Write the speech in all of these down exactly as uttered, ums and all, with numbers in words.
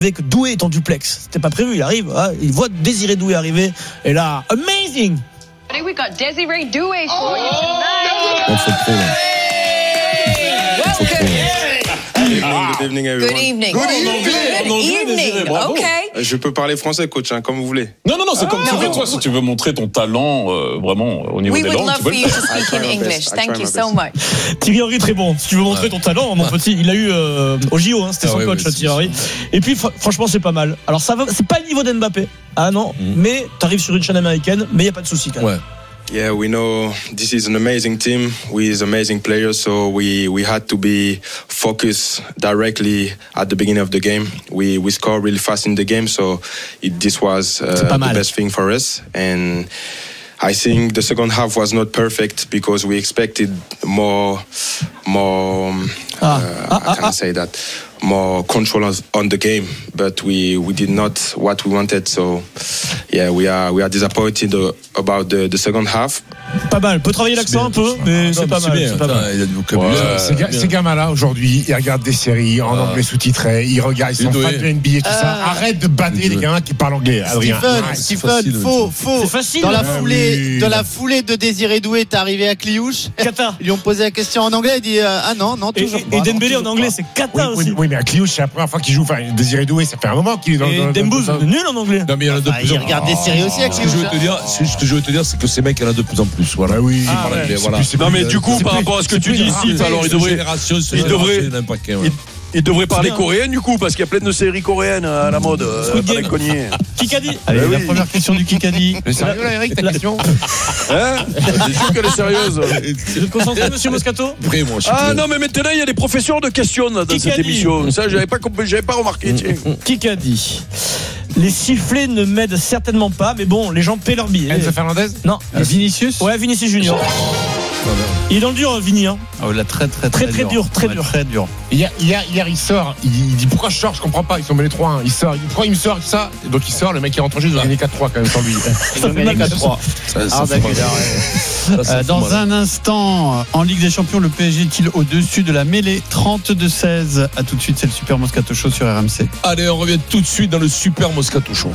avec Doué est en duplex. C'était pas prévu, il arrive, hein, il voit Désiré Doué arriver, et là, amazing! We got Désiré Doué for you tonight. On fait trop, là. On fait trop, là. Good evening, everyone. Good evening. Good evening. Good evening. Bravo. Okay. Je peux parler français, coach, hein, comme vous voulez. Non, non, non, c'est comme Ah, tu veux. non. Toi, si tu veux montrer ton talent, euh, vraiment, au niveau We des would langues, love tu peux for le you faire. to speak I try in my English. best. I Thank try you my so best. much. Thierry Henry très bon. Si tu veux montrer ton talent, mon petit, il a eu euh, au J O, hein, c'était Ah son ouais, coach, ouais, Thierry Henry. Et puis fr- franchement, c'est pas mal. Alors ça va, c'est pas le niveau d'Mbappé. Ah non, Mm. mais t'arrives sur une chaîne américaine, mais y a pas de souci quand même. Ouais. Yeah, we know this is an amazing team with amazing players, so we, we had to be focused directly at the beginning of the game. We we scored really fast in the game, so it, this was uh, C'est pas the mal. best thing for us. And I think the second half was not perfect because we expected more, more. Um, Ah. uh, Ah, how ah, can ah. I say that? More control on- on the game, but we, we did not what we wanted. So, yeah, we are we are disappointed uh, about the, the second half. Pas mal. Peut travailler l'accent un peu, mais c'est Non, pas c'est mal. bien, C'est pas attends, mal. il a du vocabulaire. Ouais. Ces, ga- ces gamins-là, aujourd'hui, ils regardent des séries en Ah. anglais sous-titré, ils regardent, ils sont Ludo, fans oui. de N B A et tout ça. Euh, Arrête de bader les gamins qui parlent anglais, Adrien. Stephen, Arrête. Stephen, facile, faux, faux. C'est facile. Dans la Ah foulée, oui. dans la foulée de Désiré Doué, t'es arrivé à Cliouche. Kata. Ils lui ont posé la question en anglais. Il dit euh, ah non, non Et, toujours et, pas. et non, Dembélé en toujours anglais, pas. c'est Oui, Kata oui, aussi. oui, mais à Cliouche, c'est la première fois qu'il joue. Enfin, Désiré Doué, ça fait un moment qu'il est dans Et dans- dans- Dembouz, dans- nul en anglais. Non, mais il y en a de Bah, plus il en plus. regarde des séries aussi avec Ce que je veux Cliouche. te dire, c'est- ce que je veux te dire, c'est que ces mecs, il y en a de plus en plus. Voilà. Bah oui. Ils parlent ouais. anglais, C'est voilà. plus- c'est Non, plus- mais du coup, c'est par plus- rapport à ce que c'est tu plus dis une ici, rareté. alors il Cette devrait, génération, cette il devrait- génération, n'importe quel, ouais. il, il devrait parler bien. coréen du coup, parce qu'il y a plein de séries coréennes à la mode. euh, Squid pas Game. déconner. Kikadi. Allez, Bah la oui. première question du Kikadi. Mais sérieux, là, Eric, ta question? Hein C'est sûr qu'elle est sérieuse. Vous êtes concentré, monsieur Moscato? Après, moi, je suis Ah prêt. non, mais maintenant il y a des professeurs de questions dans Qui cette qu'a dit émission. Ça, j'avais pas, compris- j'avais pas remarqué. Tiens. Kikadi. Les sifflets ne m'aident certainement pas, mais bon, les gens paient leur billet. Enzo Fernandez? Non. Euh, Vinicius. Ouais, Vinicius Junior. Il est dans le dur, Vini. Hein. Oh, là, très, très, Très, très dur, très Ouais, dur. Très dur. Hier, hier, hier, il sort, il, il dit pourquoi je sors, je comprends pas, ils sont mêlés trois un. Il sort, il dit pourquoi il me sort tout ça? Et donc il sort, le mec il rentre en jeu, ils ont gagné quatre trois quand même sans lui. Ils ont gagné quatre trois. Ça, ça Ah, fout mal. d'accord. Ça, ça Euh, fout dans mal. un instant, en Ligue des Champions, le P S G est-il au-dessus de la mêlée? Trente-deux seize. À tout de suite, c'est le Super Moscato Show sur R M C. Allez, on revient tout de suite dans le Super Moscato Show.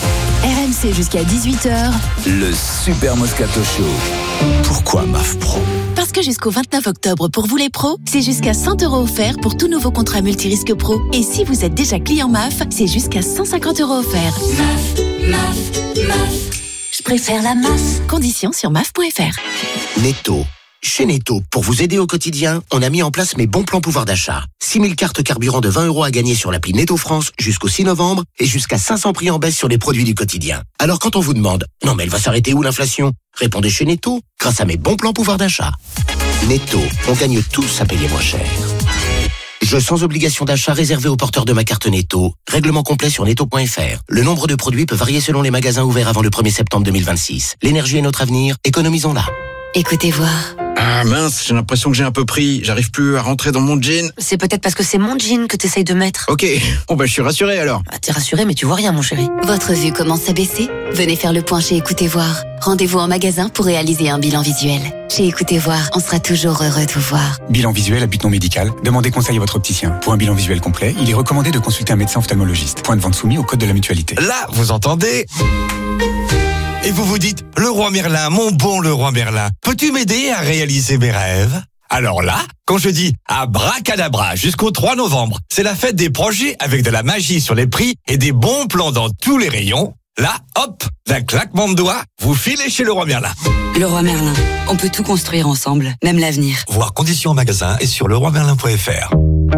R M C jusqu'à dix-huit heures. Le Super Moscato Show. Pourquoi M A F Pro? Parce que jusqu'au vingt-neuf octobre, pour vous les pros, c'est jusqu'à cent euros offerts pour tout nouveau contrat multirisque pro. Et si vous êtes déjà client M A F, c'est jusqu'à cent cinquante euros offerts. M A F, M A F, M A F. Je préfère la M A F. Conditions sur M A F point F R. Netto. Chez Netto, pour vous aider au quotidien, on a mis en place mes bons plans pouvoir d'achat. six mille cartes carburant de vingt euros à gagner sur l'appli Netto France jusqu'au six novembre et jusqu'à cinq cents prix en baisse sur les produits du quotidien. Alors quand on vous demande « Non mais elle va s'arrêter où l'inflation ?» Répondez chez Netto, grâce à mes bons plans pouvoir d'achat. Netto, on gagne tous à payer moins cher. Jeu sans obligation d'achat réservé aux porteurs de ma carte Netto. Règlement complet sur netto point F R. Le nombre de produits peut varier selon les magasins ouverts avant le premier septembre deux mille vingt-six. L'énergie est notre avenir, économisons-la. Écoutez voir. Ah mince, j'ai l'impression que j'ai un peu pris. J'arrive plus à rentrer dans mon jean. C'est peut-être parce que c'est mon jean que t'essayes de mettre. Ok, bon bah je suis rassuré alors. Ah, t'es rassuré, mais tu vois rien, mon chéri. Votre vue commence à baisser? Venez faire le point chez Écoutez Voir. Rendez-vous en magasin pour réaliser un bilan visuel. Chez Écoutez Voir, on sera toujours heureux de vous voir. Bilan visuel à but non médical. Demandez conseil à votre opticien. Pour un bilan visuel complet, il est recommandé de consulter un médecin ophtalmologiste. Point de vente soumis au code de la mutualité. Là, vous entendez? Et vous vous dites, le roi Merlin, mon bon le roi Merlin, peux-tu m'aider à réaliser mes rêves? Alors là, quand je dis abracadabra jusqu'au trois novembre, c'est la fête des projets avec de la magie sur les prix et des bons plans dans tous les rayons. Là, hop, d'un claquement de doigts, vous filez chez le roi Merlin. Le roi Merlin, on peut tout construire ensemble, même l'avenir. Voir conditions en magasin et sur le roi merlin point F R.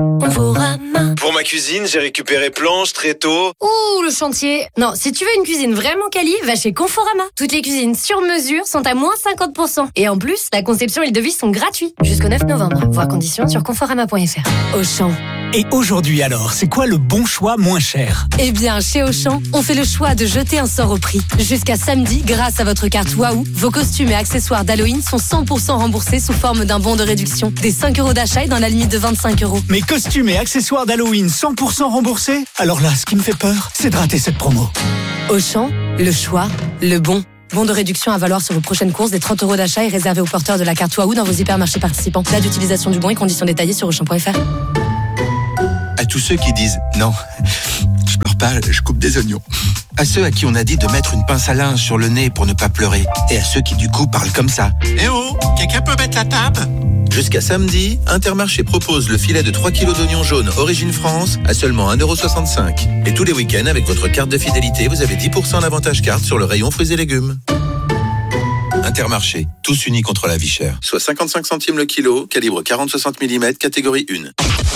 Pour ma cuisine, j'ai récupéré planches, tréteaux. Ouh, le chantier. Non, si tu veux une cuisine vraiment quali, va chez Conforama. Toutes les cuisines sur mesure sont à moins cinquante pour cent. Et en plus, la conception et le devis sont gratuits. Jusqu'au neuf novembre. Voir conditions sur conforama point F R. Auchan. Et aujourd'hui alors, c'est quoi le bon choix moins cher? Eh bien, chez Auchan, on fait le choix de jeter un sort au prix. Jusqu'à samedi, grâce à votre carte Waouh, vos costumes et accessoires d'Halloween sont cent pour cent remboursés sous forme d'un bon de réduction. Des cinq euros d'achat et dans la limite de vingt-cinq euros. Mes costumes et accessoires d'Halloween cent pour cent remboursés? Alors là, ce qui me fait peur, c'est de rater cette promo. Auchan, le choix, le bon. Bon de réduction à valoir sur vos prochaines courses des trente euros d'achat et réservé aux porteurs de la carte Waouh dans vos hypermarchés participants. Date d'utilisation du bon et conditions détaillées sur auchan point F R. À tous ceux qui disent non, je repas, je coupe des oignons. À ceux à qui on a dit de mettre une pince à linge sur le nez pour ne pas pleurer. Et à ceux qui du coup parlent comme ça. Eh oh, quelqu'un peut mettre la table ? Jusqu'à samedi, Intermarché propose le filet de trois kilos d'oignons jaunes Origine France à seulement un euro soixante-cinq. Et tous les week-ends, avec votre carte de fidélité, vous avez dix pour cent d'avantage carte sur le rayon fruits et légumes. Intermarché, tous unis contre la vie chère. Soit cinquante-cinq centimes le kilo, calibre quarante à soixante millimètres, catégorie un.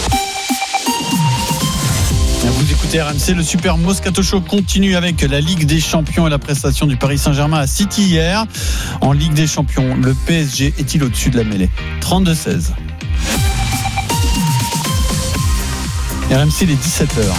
Vous écoutez R M C, le Super Moscato Show continue avec la Ligue des Champions et la prestation du Paris Saint-Germain à City hier. En Ligue des Champions, le P S G est-il au-dessus de la mêlée ? trente-deux seize. R M C, les dix-sept heures.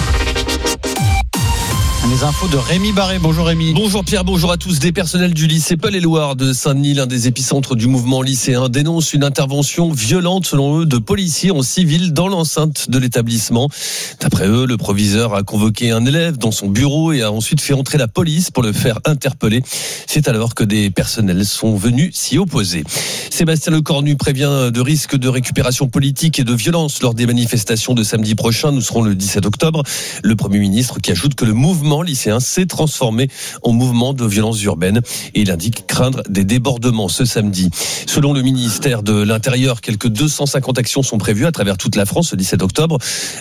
Les infos de Rémi Barré. Bonjour Rémi. Bonjour Pierre, bonjour à tous. Des personnels du lycée Paul-et-Loire de Saint-Denis, l'un des épicentres du mouvement lycéen, dénoncent une intervention violente, selon eux, de policiers en civil dans l'enceinte de l'établissement. D'après eux, le proviseur a convoqué un élève dans son bureau et a ensuite fait entrer la police pour le faire interpeller. C'est alors que des personnels sont venus s'y opposer. Sébastien Lecornu prévient de risques de récupération politique et de violence lors des manifestations de samedi prochain. Nous serons le dix-sept octobre. Le Premier ministre qui ajoute que le mouvement lycéen s'est transformé en mouvement de violence urbaine et il indique craindre des débordements ce samedi. Selon le ministère de l'Intérieur, quelques deux cent cinquante actions sont prévues à travers toute la France le dix-sept octobre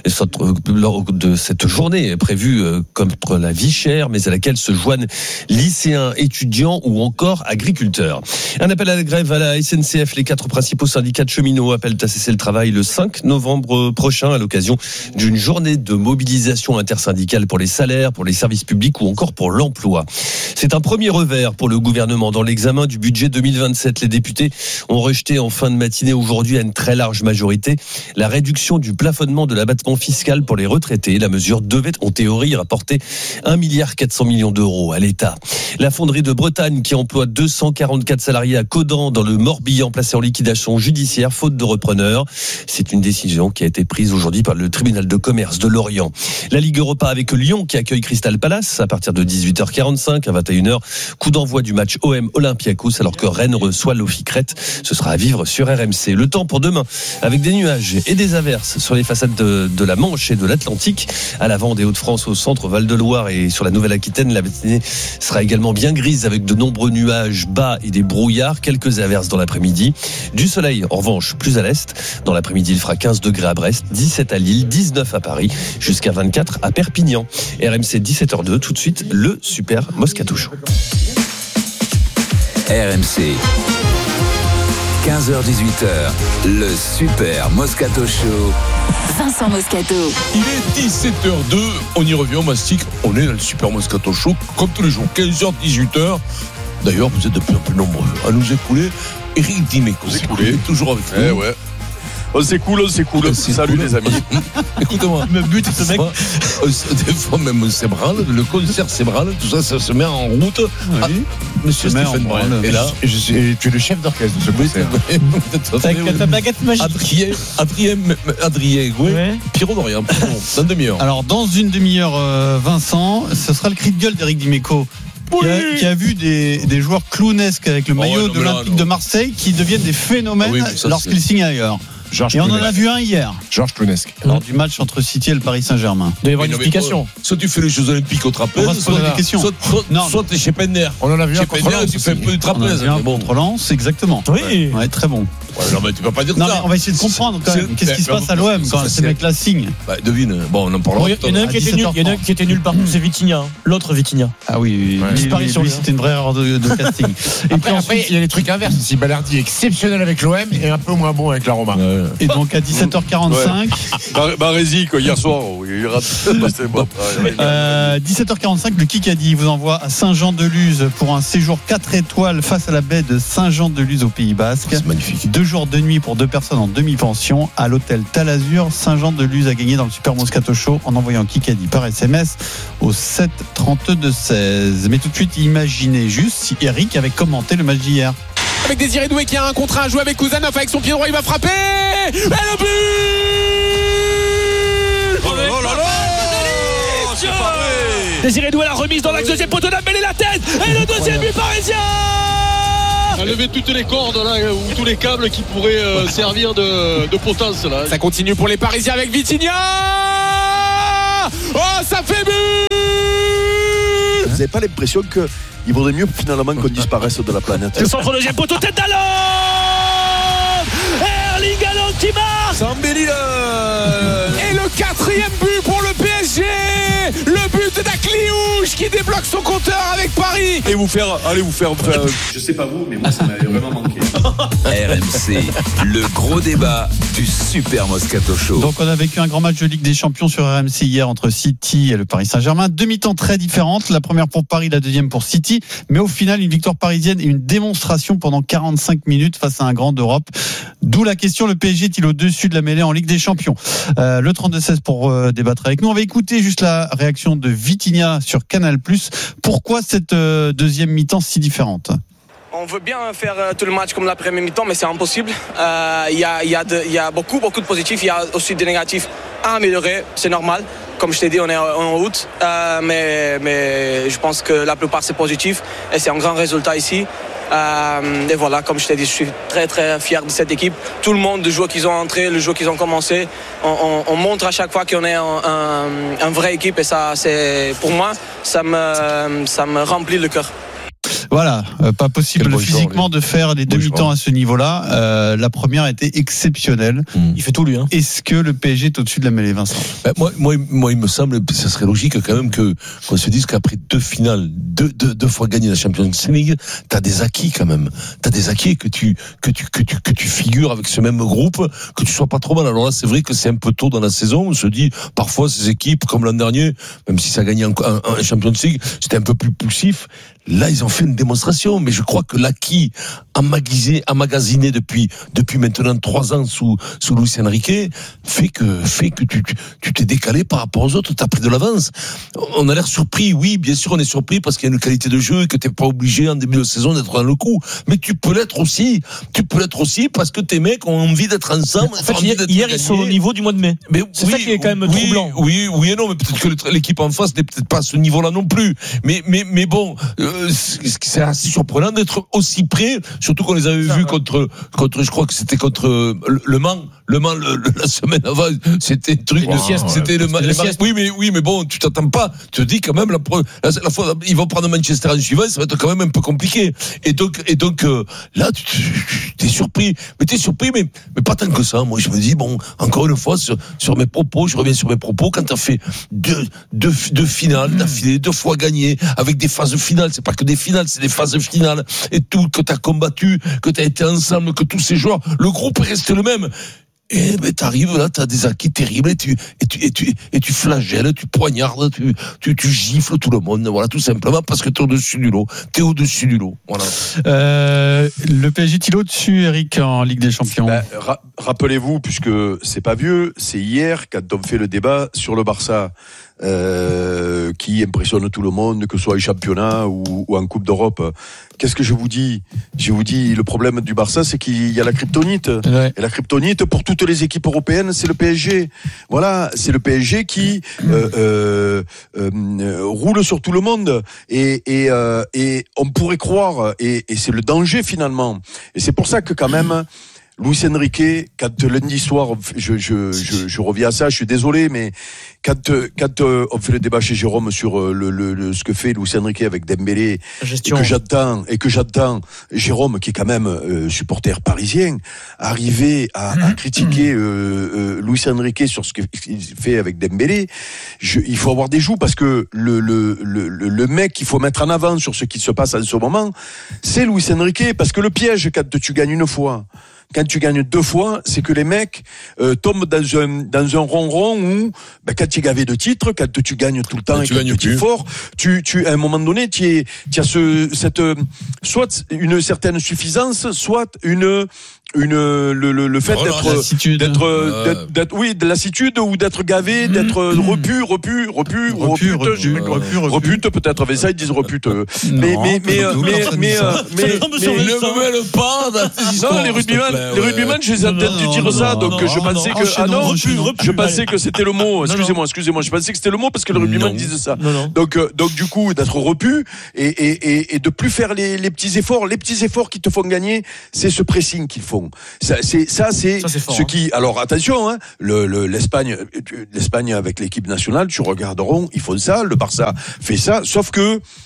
lors de cette journée prévue contre la vie chère, mais à laquelle se joignent lycéens, étudiants ou encore agriculteurs. Un appel à la grève à la S N C F. Les quatre principaux syndicats de cheminots appellent à cesser le travail le cinq novembre prochain à l'occasion d'une journée de mobilisation intersyndicale pour les salaires, pour les services publics ou encore pour l'emploi. C'est un premier revers pour le gouvernement dans l'examen du budget deux mille vingt-sept. Les députés ont rejeté en fin de matinée aujourd'hui à une très large majorité la réduction du plafonnement de l'abattement fiscal pour les retraités. La mesure devait en théorie rapporter un milliard quatre cents millions d'euros à l'État. La fonderie de Bretagne qui emploie deux cent quarante-quatre salariés à Caudan dans le Morbihan placé en liquidation judiciaire faute de repreneur. C'est une décision qui a été prise aujourd'hui par le tribunal de commerce de Lorient. La Ligue Europa avec Lyon qui accueille Crystal Palace à partir de dix-huit heures quarante-cinq à vingt et une heures. Coup d'envoi du match O M Olympiakos alors que Rennes reçoit l'Ofi-Crète. Ce sera à vivre sur R M C. Le temps pour demain avec des nuages et des averses sur les façades de, de la Manche et de l'Atlantique. À l'avant des Hauts-de-France, au centre, Val-de-Loire et sur la Nouvelle-Aquitaine, la matinée sera également bien grise avec de nombreux nuages bas et des brouillards. Quelques averses dans l'après-midi. Du soleil, en revanche, plus à l'est. Dans l'après-midi, il fera quinze degrés à Brest, dix-sept à Lille, dix-neuf à Paris, jusqu'à vingt-quatre à Perpignan. R M C dix-sept heures deux, tout de suite, le Super Moscato Show. R M C, quinze heures dix-huit heures, le Super Moscato Show. Vincent Moscato. Il est dix-sept heures deux, on y revient, on mastique, on est dans le Super Moscato Show, comme tous les jours, quinze heures dix-huit heures. D'ailleurs, vous êtes de plus en plus nombreux à nous écouler. Eric Dimeco, c'est cool, toujours avec nous. Eh ouais. Oh, c'est cool, oh, c'est cool. Oh, c'est Salut cool. Les amis. Écoute-moi. Me bute ce mec. Des fois même on s'ébranle, le concert s'ébranle, tout ça, ça se met en route. Oui. Ah, Monsieur Stéphane Brun est là. Et je suis, tu es le chef d'orchestre de ce concert. Avec ta baguette magique. Adrien, Adrien, Adrien, oui. Ouais. Pierrot d'Orient, dans une demi-heure. Alors dans une demi-heure, euh, Vincent, ce sera le cri de gueule d'Éric Dimeco. Qui a, qui a vu des, des joueurs clownesques avec le maillot oh ouais, de l'Olympique de Marseille qui deviennent des phénomènes ah oui, ça, lorsqu'ils signent ailleurs. Georges et on Clounesque. En a vu un hier. Georges Clounesque. Lors du match entre City et le Paris Saint-Germain. Il doit y avoir une explication. Soit tu fais les Jeux Olympiques au trapèze, on va se poser des questions. Soit, soit, non, soit tu es chez Pender. On en a vu un contre Lens. Tu fais un peu du trapèze. On en a vu un contre Lens, exactement. Oui. Ouais, très bon. Ouais, non, mais tu peux pas dire non, ça. Mais on va essayer de comprendre quand même. Qu'est-ce qui se passe à l'O M quand ces mecs-là signent? Bah, devine. Bon, on en parlera. Il y en a un qui était nul. Il y en a un qui était nul par contre, c'est Vitinha. L'autre Vitinha. Ah oui, disparition. C'était une vraie erreur de casting. Et puis après, il y a les trucs inverses. Si Balerdi est exceptionnel avec l'O M et un peu moins bon avec la Roma. Et donc à dix-sept heures quarante-cinq. Barési, quoi, hier soir. Il rate. euh, dix-sept heures quarante-cinq, le Kikadi vous envoie à Saint-Jean-de-Luz pour un séjour quatre étoiles face à la baie de Saint-Jean-de-Luz au Pays Basque. C'est magnifique. Deux jours de nuit pour deux personnes en demi-pension à l'hôtel Talazur. Saint-Jean-de-Luz a gagné dans le Super Moscato Show en envoyant Kikadi par S M S au sept trente-deux seize. Mais tout de suite, imaginez juste si Eric avait commenté le match d'hier. Avec Désiré Doué qui a un contrat à jouer avec Kouzanov avec son pied droit, il va frapper et le but. Oh là là là là, c'est pas vrai. Désiré Doué la remise dans l'axe, deuxième poteau d'Ambélé la tête et le deuxième but parisien. A levé toutes les cordes là, ou tous les câbles qui pourraient euh, servir de, de potence là. Ça continue pour les Parisiens avec Vitinha. Oh, ça fait but. n'avez pas l'impression qu'il vaudrait mieux finalement qu'on disparaisse de la planète? Le centre deuxième poteau, tête d'Haaland, Erling Haaland qui marque. Zambelli Et le quatrième but pour le P S G. Le but d'Akliouche qui débloque son compteur avec Paris. Allez vous faire, allez vous faire. faire... Je sais pas vous, mais moi ça m'avait vraiment manqué. R M C, le gros débat du Super Moscato Show. Donc on a vécu un grand match de Ligue des Champions sur R M C hier entre City et le Paris Saint-Germain. Deux mi-temps très différentes. La première pour Paris, la deuxième pour City. Mais au final, une victoire parisienne et une démonstration pendant quarante-cinq minutes face à un grand d'Europe. D'où la question, le P S G est-il au-dessus de la mêlée en Ligue des Champions? euh, Le trente-deux seize pour euh, débattre avec nous. On va écouter juste la réaction de Vitinha sur Canal plus. Pourquoi cette euh, deuxième mi-temps si différente? On veut bien faire tout le match comme la première mi-temps, mais c'est impossible. Il euh, y, a, y, a y a beaucoup, beaucoup de positifs. Il y a aussi des négatifs à améliorer. C'est normal. Comme je t'ai dit, on est en août. Euh, mais, mais je pense que la plupart, c'est positif. Et c'est un grand résultat ici. Euh, et voilà, comme je t'ai dit, je suis très, très fier de cette équipe. Tout le monde, le jour qu'ils ont entré, le jour qu'ils ont commencé, on, on, on montre à chaque fois qu'on est un, un, un vraie équipe. Et ça, c'est, pour moi, ça me, ça me remplit le cœur. Voilà, euh, pas possible physiquement joueur, de faire les demi-temps à ce niveau-là. Euh, la première a été exceptionnelle. Mmh. Il fait tout lui. Hein. Est-ce que le P S G est au-dessus de la mêlée, Vincent? Ben, moi, moi, moi, il me semble, ça serait logique quand même que qu'on se dise qu'après deux finales, deux, deux, deux fois gagné la Champions League, t'as des acquis quand même. T'as des acquis que tu que tu que tu que tu figures avec ce même groupe, que tu sois pas trop mal. Alors là, c'est vrai que c'est un peu tôt dans la saison. On se dit parfois ces équipes comme l'an dernier, même si ça a gagné un, un, un Champions League, c'était un peu plus poussif. Là, ils ont fait une démonstration, mais je crois que l'acquis emmagasiné, emmagasiné depuis depuis maintenant trois ans sous sous Luis Enrique fait que fait que tu tu, tu t'es décalé par rapport aux autres, t'as pris de l'avance. On a l'air surpris, oui, bien sûr, on est surpris parce qu'il y a une qualité de jeu et que t'es pas obligé en début de saison d'être dans le coup. Mais tu peux l'être aussi, tu peux l'être aussi parce que tes mecs ont envie d'être ensemble. En fait, hier, hier ils sont au niveau du mois de mai. Mais c'est oui, ça qui est quand même oui, troublant. Oui, oui et non, mais peut-être que l'équipe en face n'est peut-être pas à ce niveau-là non plus. Mais mais mais bon. Euh, c'est assez surprenant d'être aussi près, surtout qu'on les avait vus contre, contre, je crois que c'était contre le, le Mans, le Mans le, le, la semaine avant, c'était un truc, wow, de sieste, ouais, c'était le, le sieste. Oui, mais oui, mais bon, tu t'attends pas, tu te dis quand même la, la, la fois, ils vont prendre Manchester en suivant, ça va être quand même un peu compliqué. Et donc, et donc euh, là, tu, tu t'es surpris, mais t'es surpris, mais mais pas tant que ça. Moi, je me dis bon, encore une fois sur, sur mes propos, je reviens sur mes propos. Quand t'as fait deux deux deux finales d'affilée, deux fois gagné, avec des phases finales, c'est pas que des finales, c'est des phases finales et tout, que t'as combattu, que t'as été ensemble, que tous ces joueurs, le groupe est resté le même. Et ben t'arrives là, t'as des acquis terribles et tu et tu et tu et tu flagelles, tu poignardes, tu tu tu gifles tout le monde, voilà, tout simplement parce que t'es au-dessus du lot, t'es au-dessus du lot, voilà. Euh, le P S G est-il au-dessus, Eric, en Ligue des Champions? Ben, ra- rappelez-vous, puisque c'est pas vieux, c'est hier quand on fait le débat sur le Barça. Euh, qui impressionne tout le monde, que ce soit en championnat ou, ou en Coupe d'Europe. Qu'est-ce que je vous dis? Je vous dis, le problème du Barça, c'est qu'il y a la kryptonite. Ouais. Et la kryptonite, pour toutes les équipes européennes, c'est le P S G. Voilà, c'est le P S G qui euh, euh, euh, roule sur tout le monde. Et, et, euh, et on pourrait croire, et, et c'est le danger finalement. Et c'est pour ça que quand même, Luis Enrique, quand lundi soir, je, je, je, je reviens à ça, je suis désolé, mais quand, quand on fait le débat chez Jérôme sur le, le, le ce que fait Luis Enrique avec Dembélé, et que j'entends, et que j'entends Jérôme, qui est quand même euh, supporter parisien, arriver à, à critiquer euh, euh, Luis Enrique sur ce qu'il fait avec Dembélé, je, il faut avoir des joues parce que le, le, le, le mec qu'il faut mettre en avant sur ce qui se passe en ce moment, c'est Luis Enrique, parce que le piège, quand tu gagnes une fois, quand tu gagnes deux fois, c'est que les mecs euh, tombent dans un dans un ronron où, ben, quand tu es gavé de titres, quand tu gagnes tout le temps, et que tu es fort, tu tu à un moment donné, tu es tu as ce cette soit une certaine suffisance, soit une une le le, le fait oh là, d'être d'être, euh... d'être d'être oui de lassitude ou d'être gavé, mmh, d'être mmh. repu repu repu repu repu repu repute peut-être avec ça ils disent repute mais mais mais mais mais mais ne me mêle pas non les rugbyman les rugbyman je les ai entendu dire ça donc je pensais que ah non je pensais que c'était le mot excusez-moi excusez-moi je pensais que c'était le mot parce que les rugbyman disent ça donc donc du coup d'être repu et et et de plus faire les les petits efforts les petits efforts qui te font gagner c'est ce pressing qu'il faut. Ça, c'est ça, c'est, ça, c'est fort, ce qui. Hein. Alors attention, hein, le, le, l'Espagne, l'Espagne avec l'équipe nationale, tu regarderont, ils font ça. Le Barça fait ça, sauf que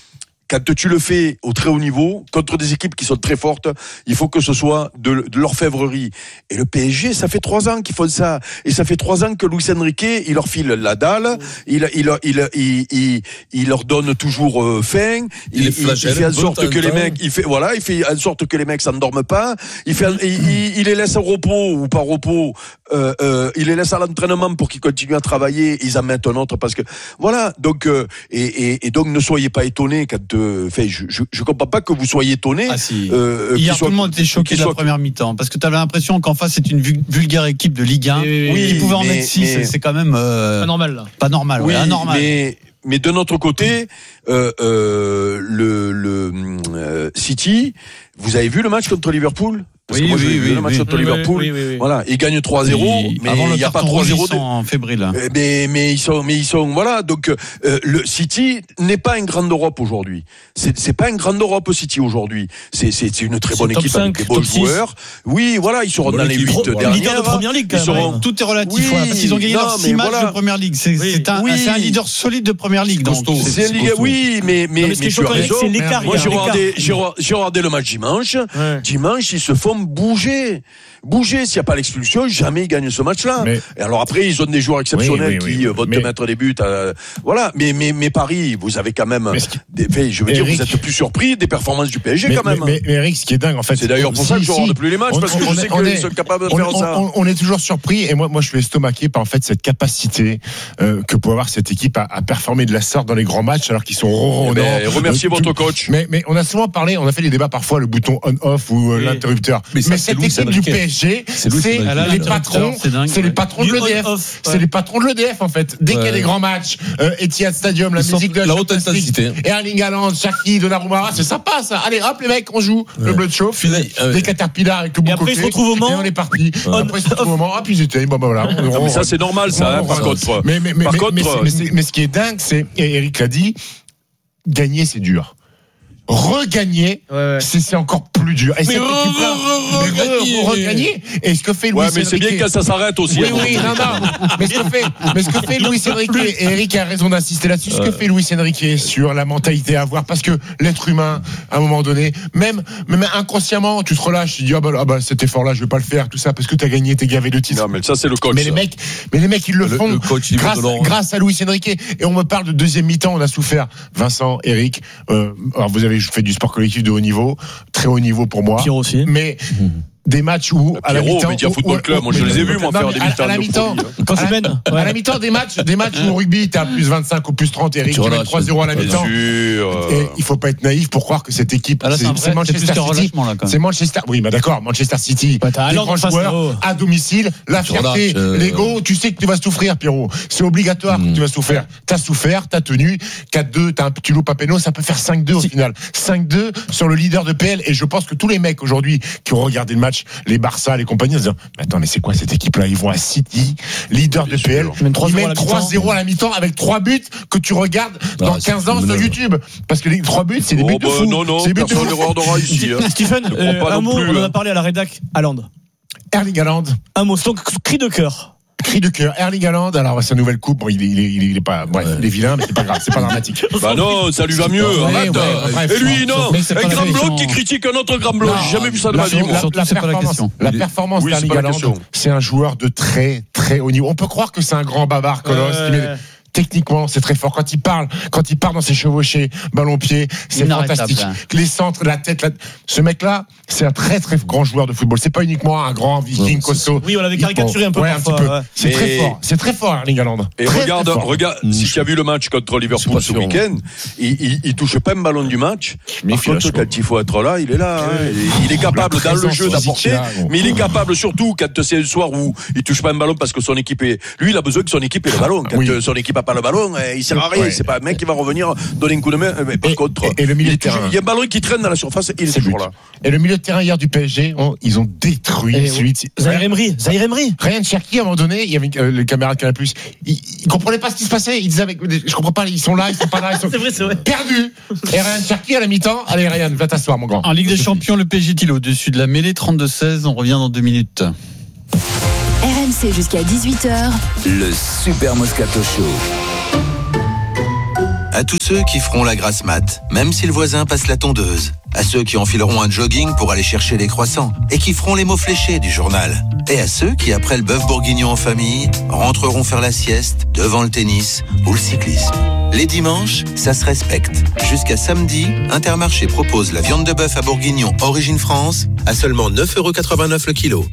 quand tu le fais au très haut niveau, contre des équipes qui sont très fortes, il faut que ce soit de, de l'orfèvrerie. Et le P S G, ça fait trois ans qu'ils font ça. Et ça fait trois ans que Luis Enrique, il leur file la dalle, il, il, il, il, il, il leur donne toujours euh, faim, il, il, il, il fait en sorte que les mecs, il fait, voilà, il fait en sorte que les mecs s'endorment pas, il fait, il, il, il les laisse au repos ou pas au repos, euh, euh, il les laisse à l'entraînement pour qu'ils continuent à travailler, ils en mettent un autre parce que, voilà, donc, euh, et, et, et donc ne soyez pas étonnés quand Fait, je, je, je comprends pas que vous soyez étonné. Ah si. Euh, Hier, soit, tout le monde était choqué de la soit... première mi-temps parce que tu avais l'impression qu'en face c'est une vulgaire équipe de Ligue un. Oui, oui, ils pouvaient en mettre six. Mais... C'est quand même euh... pas normal. Là. Pas normal. Oui, ouais, anormal. Mais mais de notre côté, euh, euh, le, le euh, City, vous avez vu le match contre Liverpool? Parce oui, que moi, oui, j'ai oui, vu le match oui, contre oui, Liverpool. oui, oui, oui. Voilà, ils gagnent trois zéro, oui, mais il n'y a pas trois zéro. Ils sont en fébrile. Mais, mais ils sont, mais ils sont, voilà. Donc, euh, le City n'est pas une grande Europe aujourd'hui. C'est, c'est pas une grande Europe, City aujourd'hui. C'est, c'est, c'est une très bonne équipe cinq, avec des bons joueurs. Oui, voilà, ils seront dans les huit derniers. Leader de Première Ligue, quand même. Tout est relatif, oui, voilà, parce qu'ils ont gagné leurs six matchs de Première Ligue. C'est, oui, c'est un, oui. c'est un leader solide de Première Ligue. Donc, c'est, c'est Ligue, oui, mais, mais, mais, mais tu as raison. C'est l'écart. Moi, j'ai regardé, j'ai regardé le match dimanche. Dimanche, ils se font bouger. Bouger, s'il n'y a pas l'expulsion, jamais ils gagnent ce match-là. Mais... Et alors après, ils ont des joueurs exceptionnels oui, oui, oui, qui oui. vont mais... te mettre des buts. À... Voilà. Mais, mais, mais Paris, vous avez quand même, ce... des... enfin, je veux Eric... dire, vous êtes plus surpris des performances du P S G mais, quand même. Mais, mais, mais Eric, ce qui est dingue, en fait. C'est d'ailleurs pour si, ça que je ne si, regarde plus les matchs, on, parce que on, je sais qu'ils sont capables de on, faire on, ça. On, on est toujours surpris, et moi, moi, je suis estomaqué par, en fait, cette capacité, euh, que peut avoir cette équipe à, à performer de la sorte dans les grands matchs, alors qu'ils sont ronronnants. Eh ben, remerciez euh, votre coach. Mais, mais on a souvent parlé, on a fait des débats parfois, le bouton on-off ou euh, l'interrupteur. Mais, mais cette équipe du P S G, c'est les patrons, c'est, dingue, c'est ouais. les patrons de l'E D F. Off, ouais. C'est les patrons de l'E D F en fait. Dès ouais. qu'il y a des grands matchs, euh, Etihad Stadium, la Ils musique de la, la haute intensité, Erling Haaland, Shaqiri, Donnarumma, c'est sympa ça. Allez, hop les mecs, on joue ouais. le bleu de chauffe, Fini, des ouais. Caterpillars avec le bon côté. Et après ils se retrouvent au Mans. Et on est parti. Ouais. Après ils se retrouvent au Mans. Ah puis j'étais, bon bah voilà. Non, mais ça c'est normal ça. Par contre. Mais mais mais mais ce qui est dingue, c'est et Eric l'a dit, gagner c'est dur. Regagner, ouais, ouais. C'est, c'est encore plus dur. Et mais regagner. regagner. Et ce que fait Luis ouais, mais Enrique, c'est bien que ça s'arrête aussi. Oui, oui, non, non. Mais ce que fait, mais ce que fait Luis Enrique, et Eric a raison d'insister là-dessus, ce que fait Luis Enrique sur la mentalité à avoir, parce que l'être humain, à un moment donné, même, même inconsciemment, tu te relâches, tu dis, ah bah, ah bah cet effort-là, je vais pas le faire, tout ça, parce que t'as gagné, t'es gavé de titres. Non, mais ça, c'est le coach. Mais les mecs, mais les mecs, ils le, le font. Le coach, il grâce, grâce à Luis Enrique. Et on me parle de deuxième mi-temps, on a souffert. Vincent, Eric, euh, alors vous avez fait du sport collectif de haut niveau, très haut niveau pour moi. Pierrot aussi. Mais des matchs où à la Pierrot, mi-temps, Média Football Club, moi je les ai vus moi faire des mi-temps. À la mi-temps, quand tu mènes, à la mi-temps des matchs, des matchs où au rugby t'es à plus vingt-cinq ou plus trente, Eric, tu mènes trois zéro à la mi-temps. Et il faut pas être naïf pour croire que cette équipe, ah là, c'est, c'est Manchester City. Là, c'est Manchester. Oui, bah d'accord, Manchester City. Ouais, des grands joueurs à domicile, la fierté, l'ego. Tu sais que tu vas souffrir, Pierrot. C'est obligatoire que tu vas souffrir. T'as souffert, t'as tenu quatre deux, t'as un petit loup à péno, ça peut faire cinq deux au final. cinq deux sur le leader de P L. Et je pense que tous les mecs aujourd'hui qui ont regardé le match, les Barça, les compagnies, en se disant, mais attends, mais c'est quoi cette équipe-là? Ils vont à City, leader de P L. Ils mènent trois zéro à la mi-temps avec trois buts que tu regardes dans ah, quinze ans sur YouTube. Parce que les trois buts, c'est des buts oh, de fou. Non, non, personne n'erreur d'aura ici. Stephen, euh, un mot, on en a parlé à la rédac, Haaland. Erling Haaland. Un mot, donc cri de cœur. Cri de cœur, Erling Haaland. Alors sa nouvelle coupe, bon, il est, il est, il est pas, bref, ouais. il est vilain, mais c'est pas grave, c'est pas dramatique. Bah non, ça lui va mieux. Ouais, arrête. Ouais, bref, et lui, non, un grand blond qui critique un autre grand blond. J'ai jamais vu ça de ma vie. La, la, la performance, la performance oui, d'Erling Haaland, c'est un joueur de très, très haut niveau. On peut croire que c'est un grand bavard colosse. Euh... Mais techniquement, c'est très fort. Quand il parle, quand il part dans ses chevauchés, ballon-pied, c'est fantastique. Les centres, la tête, la... ce mec-là, c'est un très très grand joueur de football. C'est pas uniquement un grand viking costaud. Oui, on l'avait caricaturé un peu. Ouais, parfois, un petit peu. Ouais. C'est et... très fort. C'est très fort, Erling Haaland. Et très, regarde, très regarde, mmh. si tu as vu le match contre Liverpool ce week-end, il, il, il touche pas un ballon du match. Par contre, quand il faut être là, il est là. Hein. Il est capable dans le jeu d'apporter, mais il est capable surtout quand c'est le soir où il touche pas un ballon parce que son équipe est, lui, il a besoin que son équipe ait le ballon. Quand son équipe a pas le ballon, il sert à rien. Ouais. C'est pas un mec qui va revenir donner un coup de main. Mais par et, contre, et, et le milieu il, de terrain. il y a un ballon qui traîne dans la surface. Il est, est toujours là. Et le milieu de terrain hier du P S G, on, ils ont détruit et celui de Zahir Emery. Zahir Emery. Ryan Cherki, à un moment donné, il y avait euh, les caméras de Canal+. Ils, ils comprenaient pas ce qui se passait. Ils disaient, je comprends pas. Ils sont là, ils sont pas là. Ils sont c'est vrai, c'est vrai. Perdus. Et Ryan Cherki à la mi-temps. Allez, Ryan, va t'asseoir, mon grand. En Ligue des Champions, le P S G est au-dessus de la mêlée, trente-deux seize. On revient dans deux minutes. R M C jusqu'à dix-huit heures. Le Super Moscato Show. À tous ceux qui feront la grasse mat, même si le voisin passe la tondeuse. À ceux qui enfileront un jogging pour aller chercher les croissants et qui feront les mots fléchés du journal. Et à ceux qui, après le bœuf bourguignon en famille, rentreront faire la sieste devant le tennis ou le cyclisme. Les dimanches, ça se respecte. Jusqu'à samedi, Intermarché propose la viande de bœuf à bourguignon Origine France à seulement neuf euros quatre-vingt-neuf le kilo.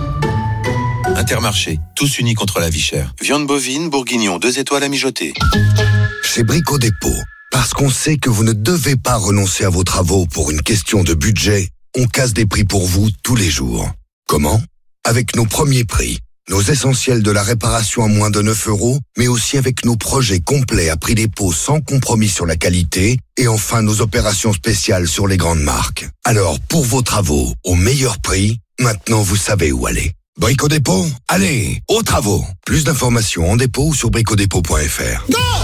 Intermarché, tous unis contre la vie chère. Viande bovine, bourguignon, deux étoiles à mijoter. Chez Brico Dépôt, parce qu'on sait que vous ne devez pas renoncer à vos travaux pour une question de budget, on casse des prix pour vous tous les jours. Comment ? Avec nos premiers prix, nos essentiels de la réparation à moins de neuf euros, mais aussi avec nos projets complets à prix dépôt sans compromis sur la qualité, et enfin nos opérations spéciales sur les grandes marques. Alors, pour vos travaux, au meilleur prix, maintenant vous savez où aller. Brico Dépôt, allez, aux travaux. Plus d'informations en dépôt ou sur bricodépôt point f r.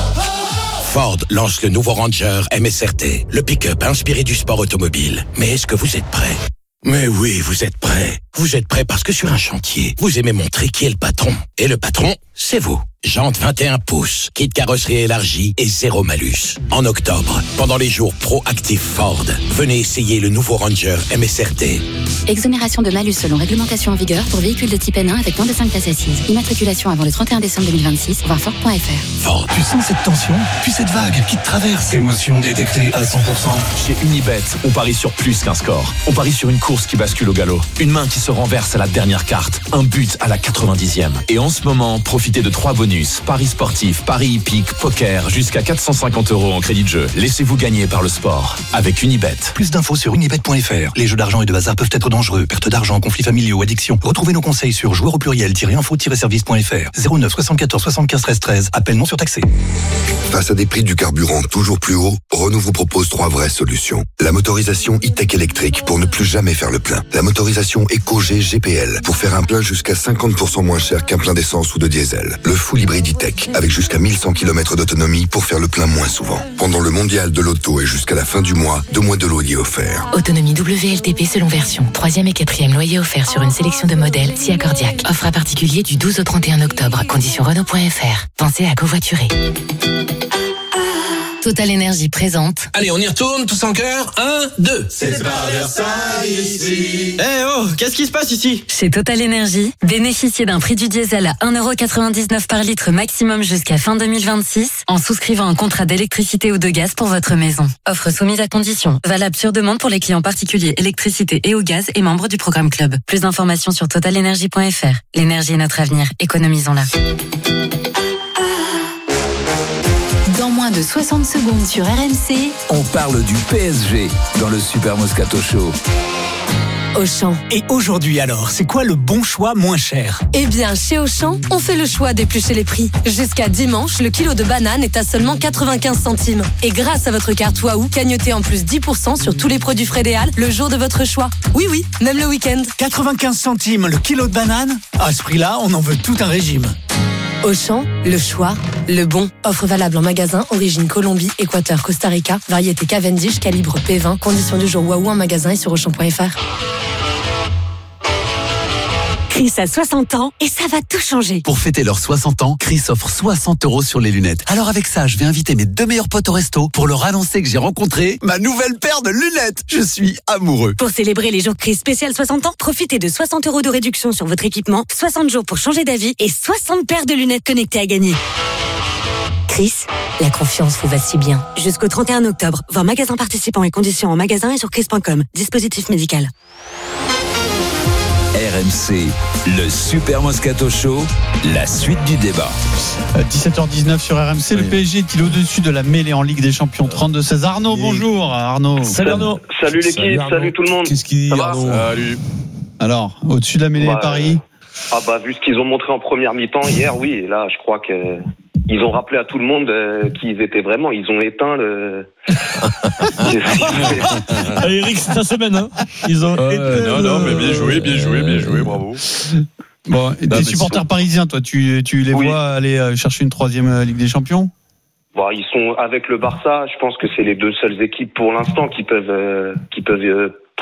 Ford lance le nouveau Ranger M S R T, le pick-up inspiré du sport automobile. Mais est-ce que vous êtes prêts ? Mais oui, vous êtes prêts. Vous êtes prêts parce que sur un chantier, vous aimez montrer qui est le patron. Et le patron, c'est vous. Jantes vingt et un pouces, kit carrosserie élargie et zéro malus. En octobre, pendant les jours Pro-Active Ford, venez essayer le nouveau Ranger M S R T. Exonération de malus selon réglementation en vigueur pour véhicules de type N un avec moins de cinq places assises. Immatriculation avant le trente et un décembre deux mille vingt-six, voir Ford point f r. Ford. Tu sens cette tension, puis cette vague qui te traverse. Émotion détectée à cent pour cent. Chez Unibet, on parie sur plus qu'un score. On parie sur une course qui bascule au galop. Une main qui se renverse à la dernière carte. Un but à la quatre-vingt-dixième. Et en ce moment, profitez de trois bonus. Paris sportif, paris hippique, poker, jusqu'à quatre cent cinquante euros en crédit de jeu. Laissez-vous gagner par le sport. Avec Unibet. Plus d'infos sur unibet point f r. Les jeux d'argent et de hasard peuvent être dangereux. Perte d'argent, conflits familiaux, addiction. Retrouvez nos conseils sur joueurs au pluriel-info-service point f r. zéro neuf soixante-quatorze soixante-quinze treize treize. Appel non surtaxé. Face à des prix du carburant toujours plus hauts, Renault vous propose trois vraies solutions. La motorisation e-tech électrique pour ne plus jamais faire le plein. La motorisation EcoG G P L pour faire un plein jusqu'à cinquante pour cent moins cher qu'un plein d'essence ou de diesel. Le full hybride e-tech avec jusqu'à mille cent kilomètres d'autonomie pour faire le plein moins souvent. Pendant le mondial de l'auto et jusqu'à la fin du mois, deux mois de loyer offert. Autonomie W L T P selon version. Troisième et quatrième loyer offert sur une sélection de modèles si accordiaque. Offre à particulier du douze au trente et un octobre. Conditions Renault point f r. Pensez à covoiturer. Total Énergie présente. Allez, on y retourne, tous en cœur. Un, deux. C'est pas Versailles ici. Eh oh, qu'est-ce qui se passe ici ? Chez Total Énergie, bénéficiez d'un prix du diesel à un euro quatre-vingt-dix-neuf par litre maximum jusqu'à fin deux mille vingt-six en souscrivant un contrat d'électricité ou de gaz pour votre maison. Offre soumise à condition. Valable sur demande pour les clients particuliers électricité et au gaz et membres du programme Club. Plus d'informations sur total énergie point f r. L'énergie est notre avenir. Économisons-la. Dans moins de soixante secondes sur R M C, on parle du P S G dans le Super Moscato Show. Auchan. Et aujourd'hui alors, c'est quoi le bon choix moins cher ? Eh bien, chez Auchan, on fait le choix d'éplucher les prix. Jusqu'à dimanche, le kilo de banane est à seulement quatre-vingt-quinze centimes. Et grâce à votre carte Wahoo, gagnotez en plus dix pour cent sur tous les produits Frédéal le jour de votre choix. Oui, oui, même le week-end. quatre-vingt-quinze centimes le kilo de banane ? À ce prix-là, on en veut tout un régime. Auchan, le choix, le bon. Offre valable en magasin, origine Colombie, Équateur, Costa Rica, variété Cavendish, calibre P vingt, conditions du jour Wahoo en magasin et sur auchan point f r. Chris a soixante ans et ça va tout changer. Pour fêter leurs soixante ans, Chris offre soixante euros sur les lunettes. Alors avec ça, je vais inviter mes deux meilleurs potes au resto pour leur annoncer que j'ai rencontré ma nouvelle paire de lunettes. Je suis amoureux. Pour célébrer les jours Chris spécial soixante ans, profitez de soixante euros de réduction sur votre équipement, soixante jours pour changer d'avis et soixante paires de lunettes connectées à gagner. Chris, la confiance vous va si bien. Jusqu'au trente et un octobre, voir magasin participant et conditions en magasin et sur chris point com. Dispositif médical. R M C, le Super Moscato Show, la suite du débat. dix-sept heures dix-neuf sur R M C, oui. Le P S G est-il au-dessus de la mêlée en Ligue des Champions trente-deux seize. Arnaud, bonjour Arnaud. Salut Arnaud. Salut l'équipe, salut, salut tout le monde. Qu'est-ce qu'il dit Arnaud ? Salut. Alors, au-dessus de la mêlée bah, Paris ? Ah bah vu ce qu'ils ont montré en première mi-temps hier, oui, et là je crois que ils ont rappelé à tout le monde euh, qui ils étaient vraiment, ils ont éteint le. Allez, Eric, c'est ta semaine, hein. Ils ont. Euh, non, non, mais bien joué, bien joué, bien joué, bravo. Bon, et des supporters parisiens, toi, tu, tu les oui. vois aller chercher une troisième Ligue des Champions ? Bon, ils sont avec le Barça. Je pense que c'est les deux seules équipes pour l'instant qui peuvent, euh, qui peuvent euh,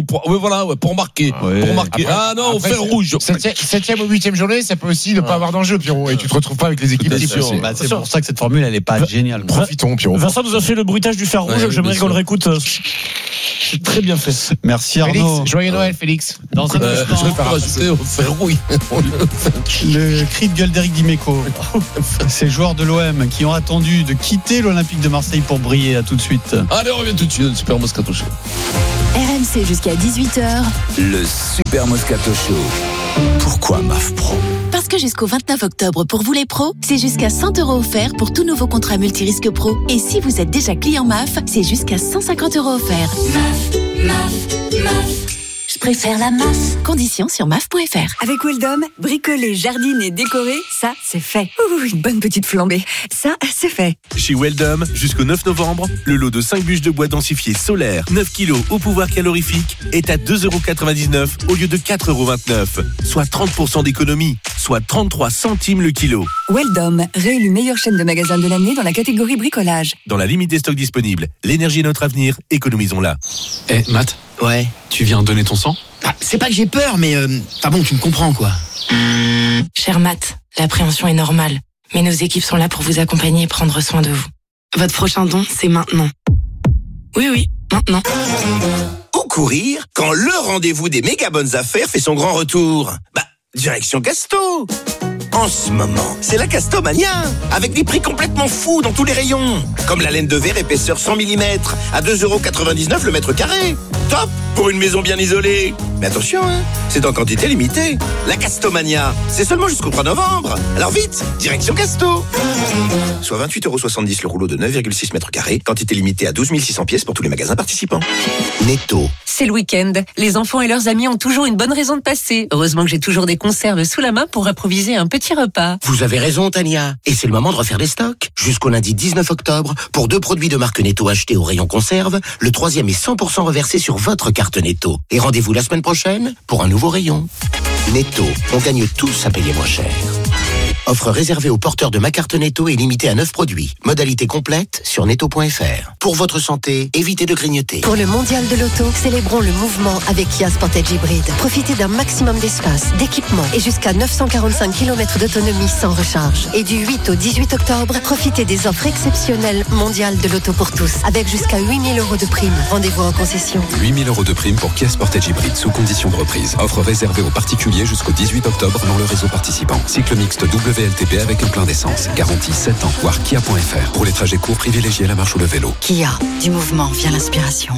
pour, pour, ouais, voilà, ouais, pour marquer. Ouais. Pour marquer. Après, ah non, au fer rouge. Septième, septième ou huitième journée, ça peut aussi ne pas avoir d'enjeu, Pierrot. Et tu te retrouves pas avec les équipes. C'est, c'est, bah, c'est pour ça que cette formule, elle est pas géniale. Profitons, Pierrot. Vincent nous a fait le bruitage du fer rouge. Ouais, J'aimerais bien qu'on le sûr. réécoute. C'est très bien fait. Merci Arnaud. Félix, joyeux Noël, Félix. Dans un Euh, instant, je vais pas rajouter au fer rouille. le cri de gueule d'Éric Dimeco. Ces joueurs de l'O M qui ont attendu de quitter l'Olympique de Marseille pour briller. À tout de suite. Allez, on revient tout de suite dans le Super Moscato Show. R M C jusqu'à dix-huit heures. Le Super Moscato Show. Pourquoi M A F Pro? Parce que jusqu'au vingt-neuf octobre, pour vous les pros, c'est jusqu'à cent euros offerts pour tout nouveau contrat multirisque pro. Et si vous êtes déjà client M A F, c'est jusqu'à cent cinquante euros offerts. M A F, M A F, M A F. Je préfère la M A F. Conditions sur M A F point F R. Avec Weldom, bricoler, jardiner, décorer, ça, c'est fait. Ouh, une bonne petite flambée. Ça, c'est fait. Chez Weldom, jusqu'au neuf novembre, le lot de cinq bûches de bois densifiées solaires, neuf kilos au pouvoir calorifique, est à deux euros quatre-vingt-dix-neuf au lieu de quatre euros vingt-neuf, soit trente pour cent d'économie, soit trente-trois centimes le kilo. Weldom, réélu meilleure chaîne de magasins de l'année dans la catégorie bricolage. Dans la limite des stocks disponibles, l'énergie est notre avenir, économisons-la. Eh, hey, Matt. Ouais. Tu viens donner ton sang? Ah, c'est pas que j'ai peur, mais euh, ah bon, tu me comprends quoi. Cher Matt, l'appréhension est normale, mais nos équipes sont là pour vous accompagner et prendre soin de vous. Votre prochain don, c'est maintenant. Oui, oui, maintenant. Où courir quand le rendez-vous des méga bonnes affaires fait son grand retour? Bah, direction Casto. En ce moment, c'est la Castomania, avec des prix complètement fous dans tous les rayons. Comme la laine de verre épaisseur cent millimètres, à deux euros quatre-vingt-dix-neuf le mètre carré. Top pour une maison bien isolée. Mais attention, hein, c'est en quantité limitée. La Castomania, c'est seulement jusqu'au trois novembre. Alors vite, direction Casto. Soit vingt-huit euros soixante-dix le rouleau de neuf virgule six mètres carrés, quantité limitée à douze mille six cents pièces pour tous les magasins participants. Netto. C'est le week-end. Les enfants et leurs amis ont toujours une bonne raison de passer. Heureusement que j'ai toujours des conserves sous la main pour improviser un petit repas. Vous avez raison, Tania. Et c'est le moment de refaire des stocks. Jusqu'au lundi dix-neuf octobre, pour deux produits de marque Netto achetés au rayon conserve, le troisième est cent pour cent reversé sur votre carte Netto. Et rendez-vous la semaine prochaine pour un nouveau rayon. Netto, on gagne tous à payer moins cher. Offre réservée aux porteurs de ma carte Netto et limitée à neuf produits. Modalité complète sur netto point f r. Pour votre santé, évitez de grignoter. Pour le mondial de l'auto, célébrons le mouvement avec Kia Sportage Hybride. Profitez d'un maximum d'espace, d'équipement et jusqu'à neuf cent quarante-cinq kilomètres d'autonomie sans recharge. Et du huit au dix-huit octobre, profitez des offres exceptionnelles mondiales de l'auto pour tous, avec jusqu'à huit mille euros de prime. Rendez-vous en concession. huit mille euros de prime pour Kia Sportage Hybride sous condition de reprise. Offre réservée aux particuliers jusqu'au dix-huit octobre dans le réseau participant. Cycle mixte W L T P avec un plein d'essence. Garantie sept ans. Voir kia point f r. Pour les trajets courts, privilégiez la marche ou le vélo. Kia, du mouvement vient l'inspiration.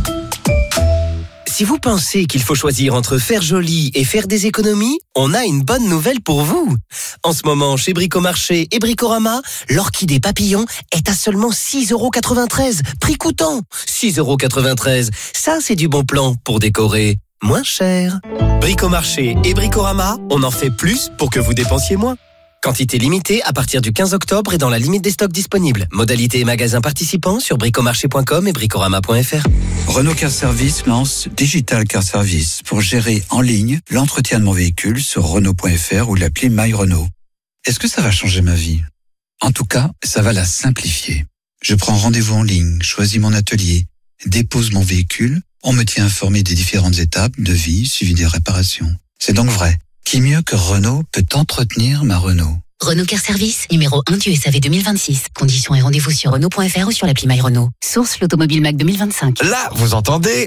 Si vous pensez qu'il faut choisir entre faire joli et faire des économies, on a une bonne nouvelle pour vous. En ce moment, chez Bricomarché et Bricorama, l'orchidée papillon est à seulement six euros quatre-vingt-treize. Prix coûtant, six euros quatre-vingt-treize. Ça, c'est du bon plan pour décorer moins cher. Bricomarché et Bricorama, on en fait plus pour que vous dépensiez moins. Quantité limitée à partir du quinze octobre et dans la limite des stocks disponibles. Modalité et magasins participants sur bricomarché point com et bricorama point f r. Renault Car Service lance Digital Car Service pour gérer en ligne l'entretien de mon véhicule sur renault point f r ou l'appli My Renault. Est-ce que ça va changer ma vie? En tout cas, ça va la simplifier. Je prends rendez-vous en ligne, choisis mon atelier, dépose mon véhicule, on me tient informé des différentes étapes de vie suivi des réparations. C'est donc vrai. Qui mieux que Renault peut entretenir ma Renault? Renault Car Service, numéro un du S A V deux mille vingt-six. Conditions et rendez-vous sur renault point f r ou sur l'appli My Renault. Source l'Automobile Mac deux mille vingt-cinq. Là, vous entendez?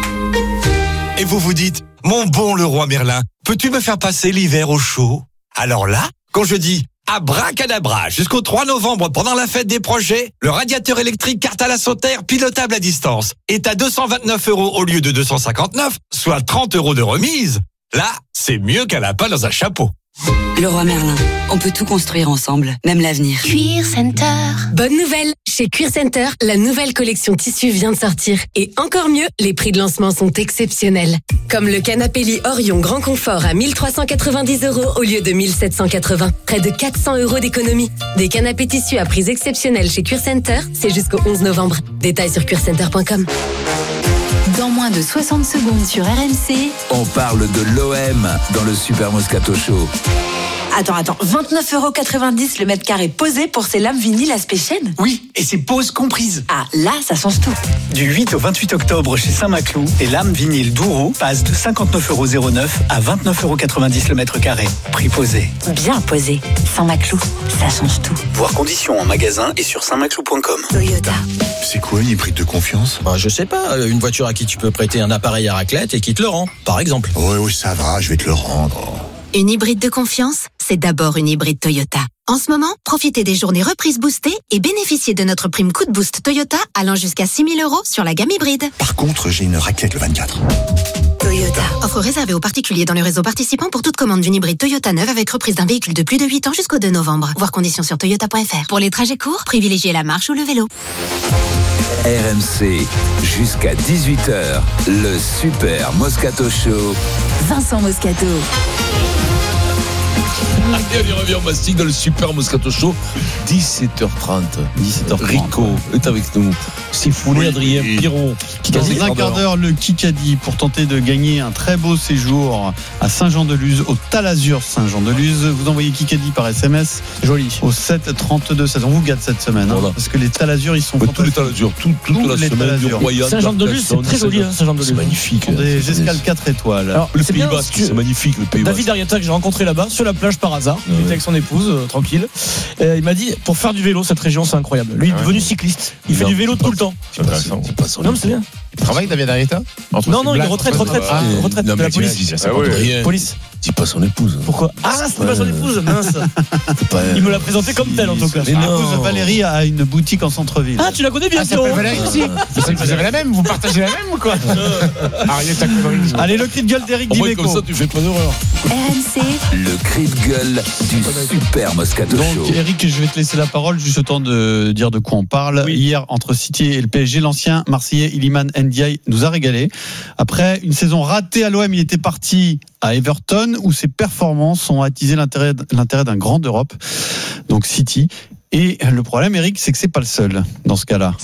Et vous vous dites, mon bon Leroy Merlin, peux-tu me faire passer l'hiver au chaud? Alors là, quand je dis abracadabra, jusqu'au trois novembre, pendant la fête des projets, le radiateur électrique Cartal Assoter, pilotable à distance, est à deux cent vingt-neuf euros au lieu de deux cent cinquante-neuf, soit trente euros de remise. Là, c'est mieux qu'un lapin dans un chapeau. Leroy Merlin, on peut tout construire ensemble, même l'avenir. Cuir Center. Bonne nouvelle! Chez Cuir Center, la nouvelle collection tissu vient de sortir. Et encore mieux, les prix de lancement sont exceptionnels. Comme le canapé lit Orion Grand Confort à mille trois cent quatre-vingt-dix euros au lieu de mille sept cent quatre-vingts. Près de quatre cents euros d'économie. Des canapés tissus à prix exceptionnels chez Cuir Center, c'est jusqu'au onze novembre. Détails sur cuir center point com. Dans moins de soixante secondes sur R M C. On parle de l'O M dans le Super Moscato Show. Attends, attends, vingt-neuf euros quatre-vingt-dix le mètre carré posé pour ces lames vinyles aspect chêne? Oui, et c'est pose comprise. Ah, là, ça change tout. Du huit au vingt-huit octobre chez Saint-Maclou, les lames vinyles Douro passent de cinquante-neuf euros zéro neuf à vingt-neuf euros quatre-vingt-dix le mètre carré. Prix posé. Bien posé. Saint-Maclou, ça change tout. Voir conditions en magasin et sur saint maclou point com. Toyota. C'est quoi une hybride de confiance? Bah, je sais pas, une voiture à qui puis tu peux prêter un appareil à raclette et qui te le rend, par exemple. Oui, oui, ça va, je vais te le rendre. Une hybride de confiance, c'est d'abord une hybride Toyota. En ce moment, profitez des journées reprises boostées et bénéficiez de notre prime coup de boost Toyota allant jusqu'à six mille euros sur la gamme hybride. Par contre, j'ai une raclette le vingt-quatre. Toyota. Offre réservée aux particuliers dans le réseau participant pour toute commande d'une hybride Toyota neuve avec reprise d'un véhicule de plus de huit ans jusqu'au deux novembre. Voir conditions sur toyota point f r. Pour les trajets courts, privilégiez la marche ou le vélo. R M C, jusqu'à dix-huit heures, le Super Moscato Show. Vincent Moscato. Allez, on revient au Mastic dans le Super Moscato Show. dix-sept heures trente. dix-sept heures trente. Rico est avec nous. C'est fou, oui, Adrien, oui. Pierrot. Dans un quart d'heure, le Kikadi pour tenter de gagner un très beau séjour à Saint-Jean-de-Luz, au Talazur Saint-Jean-de-Luz. Vous envoyez Kikadi par S M S. Joli. Au sept trente-deux seize. On vous gâte cette semaine. Voilà. Hein, parce que les Talazur, ils sont ouais, tous les Talazur, tout, toute tous la les semaine du Royal. Saint-Jean-de-Luz, c'est très joli, hein, Saint-Jean-de-Luz. C'est magnifique. Des escales quatre étoiles. Alors, le Pays Basque, c'est magnifique, le Pays Basque. David Arrieta, que j'ai rencontré là-bas, sur la plage par hasard. Ouais. Il était avec son épouse, euh, tranquille. Et il m'a dit, pour faire du vélo, cette région, c'est incroyable. Lui, il est devenu cycliste. Il fait du vélo tout le temps. C'est pas ça. Non, mais c'est bien. Il travaille, David Arrieta? Non, non, il est retraite, retraite. Ah, retraite de la police. Ah ouais. Police. Dis pas son épouse. Pourquoi? Ah, c'était pas son épouse, mince. Il me l'a présenté comme tel, en tout cas. L'épouse Valérie a une boutique en centre-ville. Ah, tu la connais bien, ah, Pierrot? Valérie aussi. Vous avez la même? Vous partagez la même ou quoi? Arrieta. Allez, le cri de gueule d'Éric Dimeco. Comme ça, tu fais pas d'erreur. R M C. Le cri de gueule du Super Moscato Show. Donc, Eric, je vais te laisser la parole, juste le temps de dire de quoi on parle. Oui. Hier, entre City et le P S G, l'ancien Marseillais Iliman Ndiaye nous a régalé. Après une saison ratée à l'O M, il était parti à Everton, où ses performances ont attisé l'intérêt, l'intérêt d'un grand d'Europe, donc City. Et le problème, Eric, c'est que c'est pas le seul dans ce cas-là.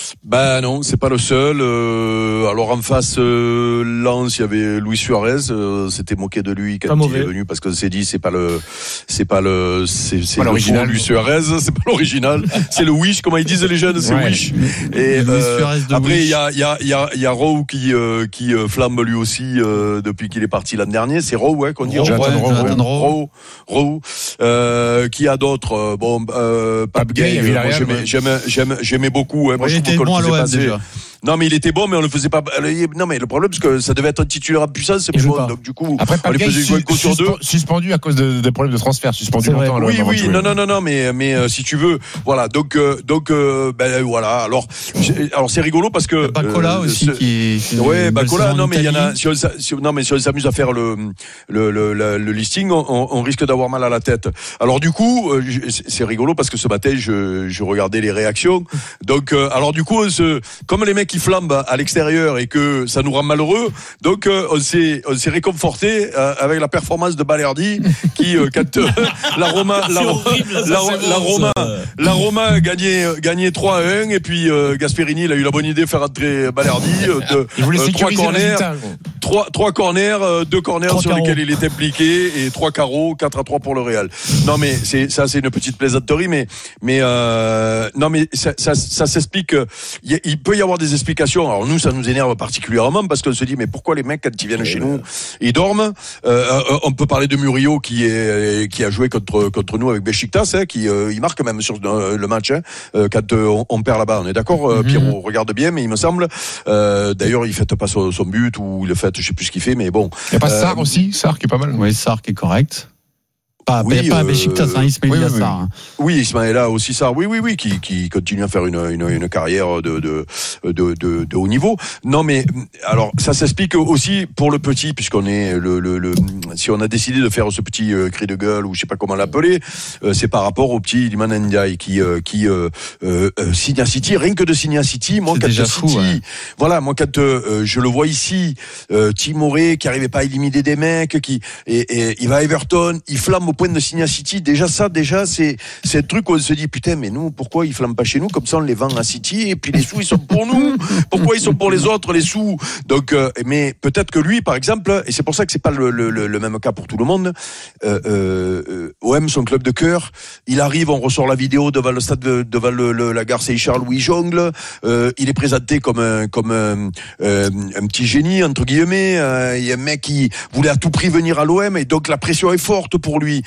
Ben non, c'est pas le seul. Euh, alors en face, euh, Lens, il y avait Luis Suarez. Euh, C'était moqué de lui quand il est venu parce qu'on s'est dit c'est pas le, c'est pas le, c'est, c'est pas le faux Luis Suarez, c'est pas l'original. C'est le Wish, comme ils disent les jeunes, c'est ouais. Wish. Et euh, après il y a, il y a, il y a, il y a Rowe qui, euh, qui euh, flambe lui aussi euh, depuis qu'il est parti l'an dernier. C'est Rowe, ouais, qu'on dit. Rowe, ouais, Rowe, Rowe. Euh, qui a d'autres? Bon, euh, Pape Gay. Moi, j'aimais, j'aimais, j'aimais, j'aimais beaucoup. Hein. Moi, je trouve à l'O M déjà. Non mais il était bon mais on le faisait pas. Non mais le problème c'est que ça devait être un titulaire en puissance mais bon pas. Donc du coup après on les faisait jouer sus, sur deux. Suspendu à cause de, de problèmes de transfert, suspendu longtemps. À oui oui non non non non mais mais euh, si tu veux voilà donc euh, donc euh, ben voilà alors alors c'est rigolo parce que Bacola euh, aussi ce, qui est ouais Bacola non mais il y en a si on, si, non mais si on s'amuse à faire le le le, le, le listing on, on risque d'avoir mal à la tête. Alors du coup euh, c'est rigolo parce que ce matin je je regardais les réactions donc euh, alors du coup on se, comme les mecs qui flambent à l'extérieur et que ça nous rend malheureux. Donc euh, on s'est on s'est réconforté euh, avec la performance de Balerdi qui euh, quand euh, la Roma la, horrible, la, la, la Roma la Roma gagnait gagnait trois à un et puis euh, Gasperini il a eu la bonne idée de faire entrer Balerdi euh, de il voulait euh, trois corners trois trois corners euh, deux corners trois sur carreaux. Lesquels il était impliqué et trois carreaux quatre à trois pour le Real. Non mais c'est ça c'est une petite plaisanterie mais mais euh, non mais ça ça, ça s'explique il, il peut y avoir des explications. Alors nous, ça nous énerve particulièrement parce qu'on se dit mais pourquoi les mecs quand ils viennent chez nous, ils dorment. Euh, on peut parler de Murillo qui est qui a joué contre contre nous avec Beşiktaş, hein, qui euh, il marque même sur le match hein, quand on, on perd là-bas. On est d'accord, mm-hmm. Pierrot regarde bien, mais il me semble. Euh, d'ailleurs, il fête pas son, son but ou il le fait, je sais plus ce qu'il fait, mais bon. Il y a pas euh, Sarr aussi, Sarr qui est pas mal. Oui, Sarr qui est correct. Pas, oui, il n'y a pas euh, un Beşiktaş, hein, Ismaïla oui, oui, Sarr. Hein. Oui, Ismaïla aussi Sarr. Oui, oui, oui, qui, qui continue à faire une, une, une carrière de, de, de, de, de haut niveau. Non, mais alors ça s'explique aussi pour le petit, puisqu'on est le, le, le, si on a décidé de faire ce petit euh, cri de gueule ou je sais pas comment l'appeler, euh, c'est par rapport au petit Iliman Ndiaye qui, euh, qui euh, euh, signe à City, rien que de signer à City. Moi, c'est quand déjà City, fou, ouais. Voilà, moi quand euh, je le vois ici, euh, Timoré qui arrivait pas à éliminer des mecs, qui et, et il va à Everton, il flamme au point de signer à City. Déjà ça, déjà c'est c'est un truc où on se dit putain mais nous pourquoi ils flamment pas chez nous comme ça on les vend à City et puis les sous ils sont pour nous. Pourquoi ils sont pour les autres les sous? Donc euh, mais peut-être que lui par exemple et c'est pour ça que c'est pas le, le, le même cas pour tout le monde. Euh, euh, O M son club de cœur, il arrive, on ressort la vidéo devant le stade de, devant le, le, la gare Saint-Charles où il jongle. Euh, il est présenté comme un comme un, euh, un petit génie entre guillemets. Euh, il y a un mec qui voulait à tout prix venir à l'O M et donc la pression est forte pour lui.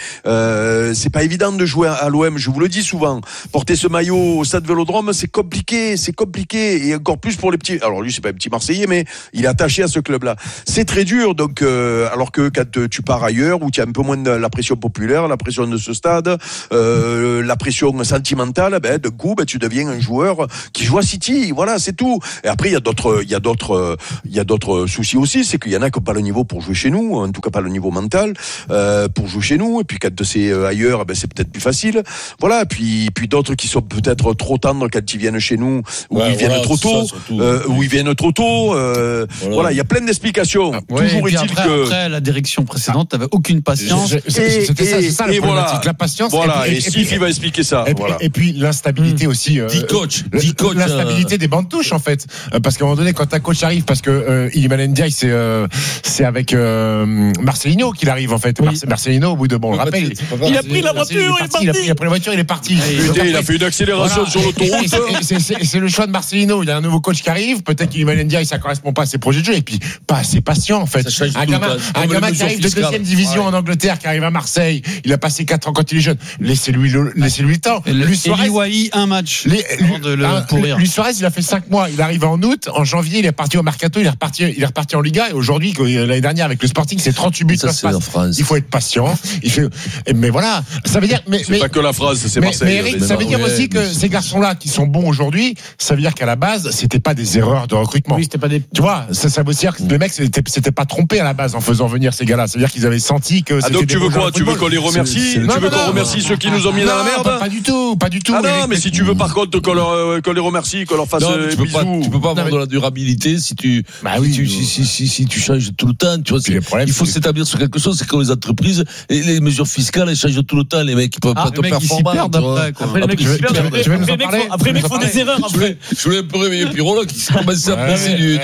Euh, c'est pas évident de jouer à l'O M. Je vous le dis souvent. Porter ce maillot au Stade Vélodrome, c'est compliqué, c'est compliqué, et encore plus pour les petits. Alors lui, c'est pas un petit Marseillais, mais il est attaché à ce club-là. C'est très dur. Donc, euh, alors que quand tu pars ailleurs, où tu as un peu moins de la pression populaire, la pression de ce stade, euh, la pression sentimentale, ben d'un coup, ben tu deviens un joueur qui joue à City. Voilà, c'est tout. Et après, il y a d'autres, il y a d'autres, il y a d'autres soucis aussi. C'est qu'il y en a qui n'ont pas le niveau pour jouer chez nous, en tout cas pas le niveau mental euh, pour jouer chez nous. Et puis quand c'est ailleurs, ben c'est peut-être plus facile. Voilà. Puis, puis d'autres qui sont peut-être trop tendres quand ils viennent chez nous, ou ouais, ils viennent voilà, trop tôt, ça, euh, où ils viennent trop tôt. Euh, voilà. voilà, il y a plein d'explications. Ah, ouais, Toujours est-il après, que après la direction précédente, t'avais aucune patience. Et, C'était ça, c'est ça la problématique. La patience. Voilà. Et, et, et Steve, il va expliquer ça. Et, voilà. et, et puis l'instabilité aussi. Euh, Dis coach, dis coach. L'instabilité euh... des bandes touches en fait, euh, parce qu'à un moment donné, quand un coach arrive, parce que euh, Iliman Ndiaye, c'est euh, c'est avec euh, Marcelino qu'il arrive en fait. Oui. Marce- Marcelino, au bout de bon, on le rappelle. Il, il a pris la voiture, il est parti. Il a pris, il a pris la voiture, il est parti. Putain, il a fait une accélération voilà. sur l'autoroute. C'est, c'est, c'est le choix de Marcelino. Il y a un nouveau coach qui arrive. Peut-être qu'Iliman Ndiaye, ça correspond pas à ses projets de jeu, et puis pas assez patient en fait. Un gamin, un gamin qui arrive de deuxième division en Angleterre, qui arrive à Marseille, il a passé quatre ans quand il est jeune. Laissez-lui le, laissez-lui le temps. Luis Suarez, un match. Les, avant de le un, pourrir. Luis Suarez, il a fait cinq mois. Il arrive en août, en janvier, il est parti au mercato, il est reparti, il est reparti en Liga. Et aujourd'hui, l'année dernière avec le Sporting, c'est trente-huit buts. Ça, c'est en France. Il faut être patient. Il fait, mais voilà, ça veut dire. Mais, c'est mais, pas que la phrase, c'est mais, Marseille. Mais Eric, ça veut dire ouais, aussi que ces garçons-là qui sont bons aujourd'hui, ça veut dire qu'à la base, c'était pas des erreurs de recrutement. Oui, c'était pas des. Tu vois, ça, ça veut dire que les mecs, c'était, c'était pas trompés à la base en faisant venir ces gars-là. Ça veut dire qu'ils avaient senti que. Ah donc tu veux quoi? Tu veux qu'on les remercie? Tu veux qu'on remercie ceux qui nous ont mis dans la merde? Pas du tout, pas du tout. Ah non, mais si tu veux par contre qu'on leur, qu'on les remercie, qu'on leur fasse non, tu peux bisous. Pas, tu peux pas avoir de la durabilité si tu, bah oui, si, tu si, si, si, si tu changes tout le temps. Tu vois, c'est, problèmes, il faut c'est... s'établir sur quelque chose. C'est comme les entreprises et les mesures fiscales, elles changent tout le temps. Les mecs, ils peuvent ah, pas te performer. Après, après, les mecs, ils perdent. Après, les mecs font des erreurs. Je voulais un peu réveiller Pierrot là qui commençait à penser du.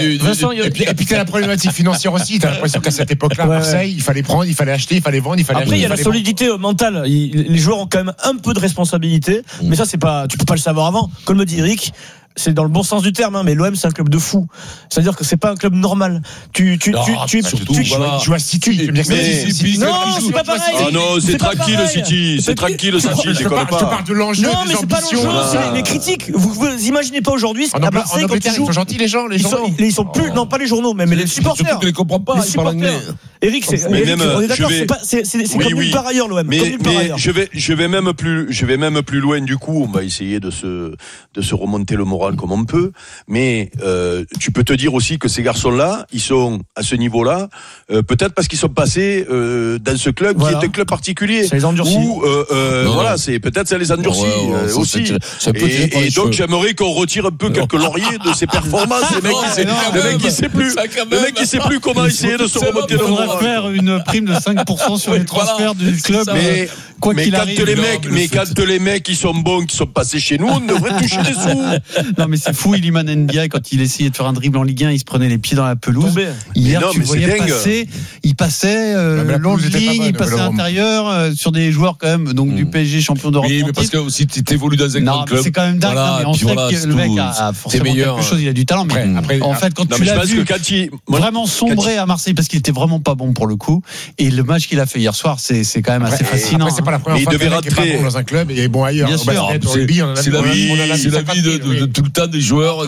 Et puis t'as la problématique financière aussi. T'as l'impression qu'à cette époque-là, Marseille, il fallait prendre, il fallait acheter, il fallait vendre, il fallait. Après, il y a la solidité mentale. Les joueurs ont quand même un peu de responsabilité, mais ça, c'est pas, tu peux pas le savoir avant. Comme le dit Eric, c'est dans le bon sens du terme, hein, mais l'O M c'est un club de fous. C'est-à-dire que c'est pas un club normal. Tu, tu, non, tu, tu, surtout, tu, voilà. tu joues à City. Tu mais, mais, City, non, c'est pas pareil. Ah non, c'est, c'est tranquille City, c'est tranquille City. Je te parle de l'enjeu, non, mais c'est pas l'enjeu, c'est les critiques. Vous, vous imaginez pas aujourd'hui à Marseille quand tu joues. Ils sont gentils les gens, les gens. Ils sont plus, non pas les journaux, mais les supporters. Surtout que les comprends pas. Les supporters. Eric, c'est, mais même, on est d'accord, vais... c'est, pas, c'est, c'est, c'est oui, comme oui. nulle part ailleurs l'O M. Mais, comme nulle part mais ailleurs. je vais, je vais même plus, je vais même plus loin du coup. On va essayer de se, de se remonter le moral comme on peut. Mais euh, tu peux te dire aussi que ces garçons-là, ils sont à ce niveau-là, euh, peut-être parce qu'ils sont passés euh, dans ce club voilà. qui est un club particulier. Ça les endurcit. Ou euh, euh, non, voilà, c'est peut-être ça les endurcit ouais, ouais, euh, aussi. Ça, ça peut et, et donc j'aimerais qu'on retire un peu quelques lauriers de ces performances. Les mecs, il sait, le mec, il sait plus. Le mec, il sait plus comment essayer de se remonter le moral. On va faire une prime de cinq pour cent sur les transferts du club. Mais, quoi mais qu'il quand arrive, les mecs, mais quand les mecs qui sont bons, qui sont passés chez nous, on devrait toucher des sous. Non mais c'est fou, Iliman Ndiaye quand il essayait de faire un dribble en Ligue un, il se prenait les pieds dans la pelouse. Hier, non, tu voyais passer, il passait euh, long de ligne, il passait à l'intérieur euh, sur des joueurs quand même, donc mmh. du P S G champion d'Europe. Oui, mais parce que aussi tu évolues dans un grand club. C'est quand même dingue. Voilà, non, mais on sait voilà, que le mec a, a forcément meilleur, quelque chose, il a du talent. Mais après, après, en fait, quand non, tu l'as vu il, vraiment sombrer il... à Marseille, parce qu'il était vraiment pas bon pour le coup, et le match qu'il a fait hier soir, c'est, c'est quand même assez après, fascinant. Après, c'est pas la première fois qu'il est pas bon dans un club et bon ailleurs. Bien sûr. C'est la vie de tout le temps des joueurs.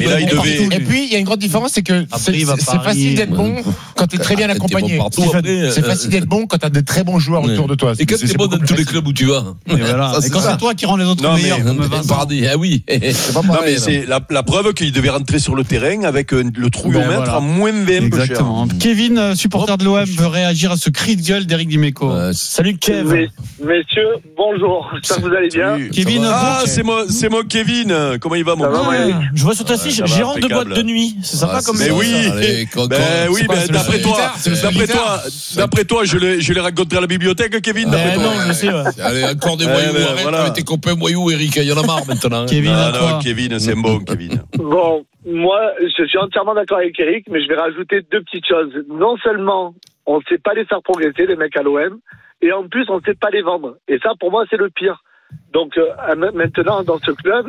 Et puis il y a une grande différence, c'est que c'est facile d'être bon quand tu es très bien accompagné. C'est facile d'être bon quand tu as de très bons joueurs autour de toi. Et quand tu es bon dans tous les clubs où tu vas. Et quand c'est toi qui rends les autres meilleurs. Ah oui. Non mais c'est la preuve qu'il devait rentrer sur le terrain avec le trouillomètre à moins vingt. Exactement. Kevin, supporter de l'O M, veut réagir à ce cri de gueule d'Éric Dimeco. Salut Kev. Messieurs, bonjour. J'espère que vous allez bien. Kevin. Ah c'est moi, c'est moi Kevin. Comment il va mon gars? Je vois sur ta fiche gérant de boîte de nuit. C'est sympa comme. Mais oui. Ben oui, ben d'après toi, d'après toi, d'après toi, je l'ai, je l'ai rencontré à la bibliothèque, Kevin. D'après toi. Non, je sais. Allez, encore des voyous. Arrête avec tes copains voyous, Eric. Il y en a marre maintenant. Kevin, non, Kevin, c'est bon, Kevin. Bon, moi, je suis entièrement d'accord avec Eric, mais je vais rajouter deux petites choses. Non seulement on ne sait pas les faire progresser, les mecs à l'O M, et en plus on ne sait pas les vendre. Et ça, pour moi, c'est le pire. Donc euh, maintenant, dans ce club,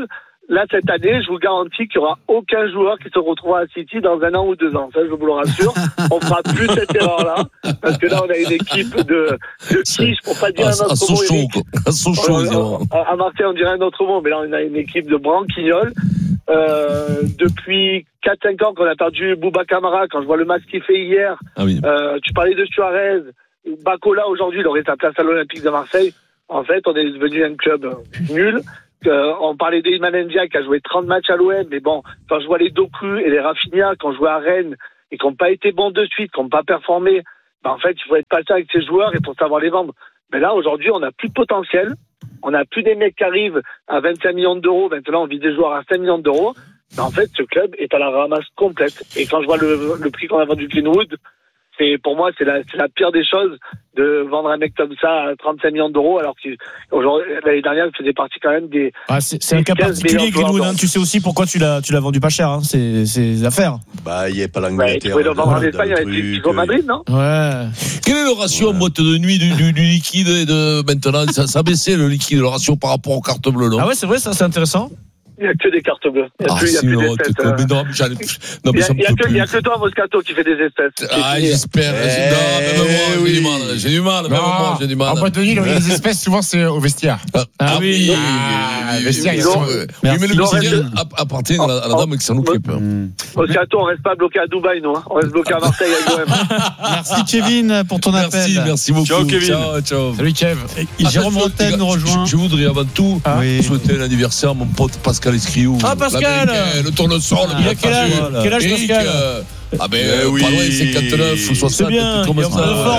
là, cette année, je vous garantis qu'il n'y aura aucun joueur qui se retrouvera à City dans un an ou deux ans. Ça, je vous le rassure. On fera plus cette erreur-là. Parce que là, on a une équipe de, de quiche, pour pas dire à, un autre à mot. Sochaux, quoi. À Sochaux, on, on, à Marseille, on dirait un autre mot, mais là, on a une équipe de branquignoles. Euh, depuis quatre cinq ans qu'on a perdu Bouba Camara, quand je vois le match qu'il fait hier, ah oui. euh, tu parlais de Suarez, Bacola aujourd'hui, il aurait sa place à l'Olympique de Marseille. En fait, on est devenu un club nul. Euh, on parlait d'Iliman Ndiaye qui a joué trente matchs à l'O M, mais bon, quand je vois les Doku et les Rafinha qui ont joué à Rennes et qui n'ont pas été bons de suite, qui n'ont pas performé, ben en fait, il faut être patient avec ces joueurs et pour savoir les vendre. Mais là, aujourd'hui, on n'a plus de potentiel. On n'a plus des mecs qui arrivent à vingt-cinq millions d'euros. Maintenant, on vise des joueurs à cinq millions d'euros. Mais en fait, ce club est à la ramasse complète. Et quand je vois le, le prix qu'on a vendu Greenwood, c'est, pour moi, c'est la, c'est la pire des choses de vendre un mec comme ça à trente-cinq millions d'euros, alors que l'année dernière, il faisait partie quand même des. Ah, c'est, c'est un cas particulier, Greenwood. Hein. Tu sais aussi pourquoi tu l'as, tu l'as vendu pas cher. Hein. C'est, c'est des affaires. Bah, il n'y a pas l'Angleterre. Tu pouvais le vendre en Espagne avec Tico Madrid, non? Ouais. Quelle est le ratio en ouais. boîte de nuit du, du, du liquide et de maintenant? Ça, ça a baissé le liquide, le ratio par rapport aux cartes bleues, non? Ah ouais, c'est vrai, ça, c'est intéressant. Il n'y a que des cartes bleues. Il n'y a, ah, plus, il y a plus d'espèces. Euh... Mais non, mais non, mais il n'y a, a, a que toi, Moscato, qui fait des espèces. Ah, j'espère. Eh, non, même moi, oui. j'ai du mal. J'ai du mal. Même non, moi, j'ai du mal. En boîte de nuit, les espèces, souvent, c'est au vestiaire. Ah, ah oui. Ah, vestiaire, ils sont. Oui, mais le quotidien appartient à la dame qui s'en occupe. Moscato, on ne reste pas bloqué à Dubaï, nous. On reste bloqué à Marseille avec l'O M. Merci, Kevin, pour ton appel. Merci, merci beaucoup. Ciao, Kevin. Ciao, ciao. Salut, Kev. Jérôme Rotten nous rejoint. Je voudrais avant tout souhaiter l'anniversaire à mon pote Pascal Escriou. Pascal, le tournesol, il a quel âge, quel âge Eric, Pascal euh, ah ben euh, oui. Pas loin, cinquante-neuf ou soixante. C'est bien, il est en pleine forme.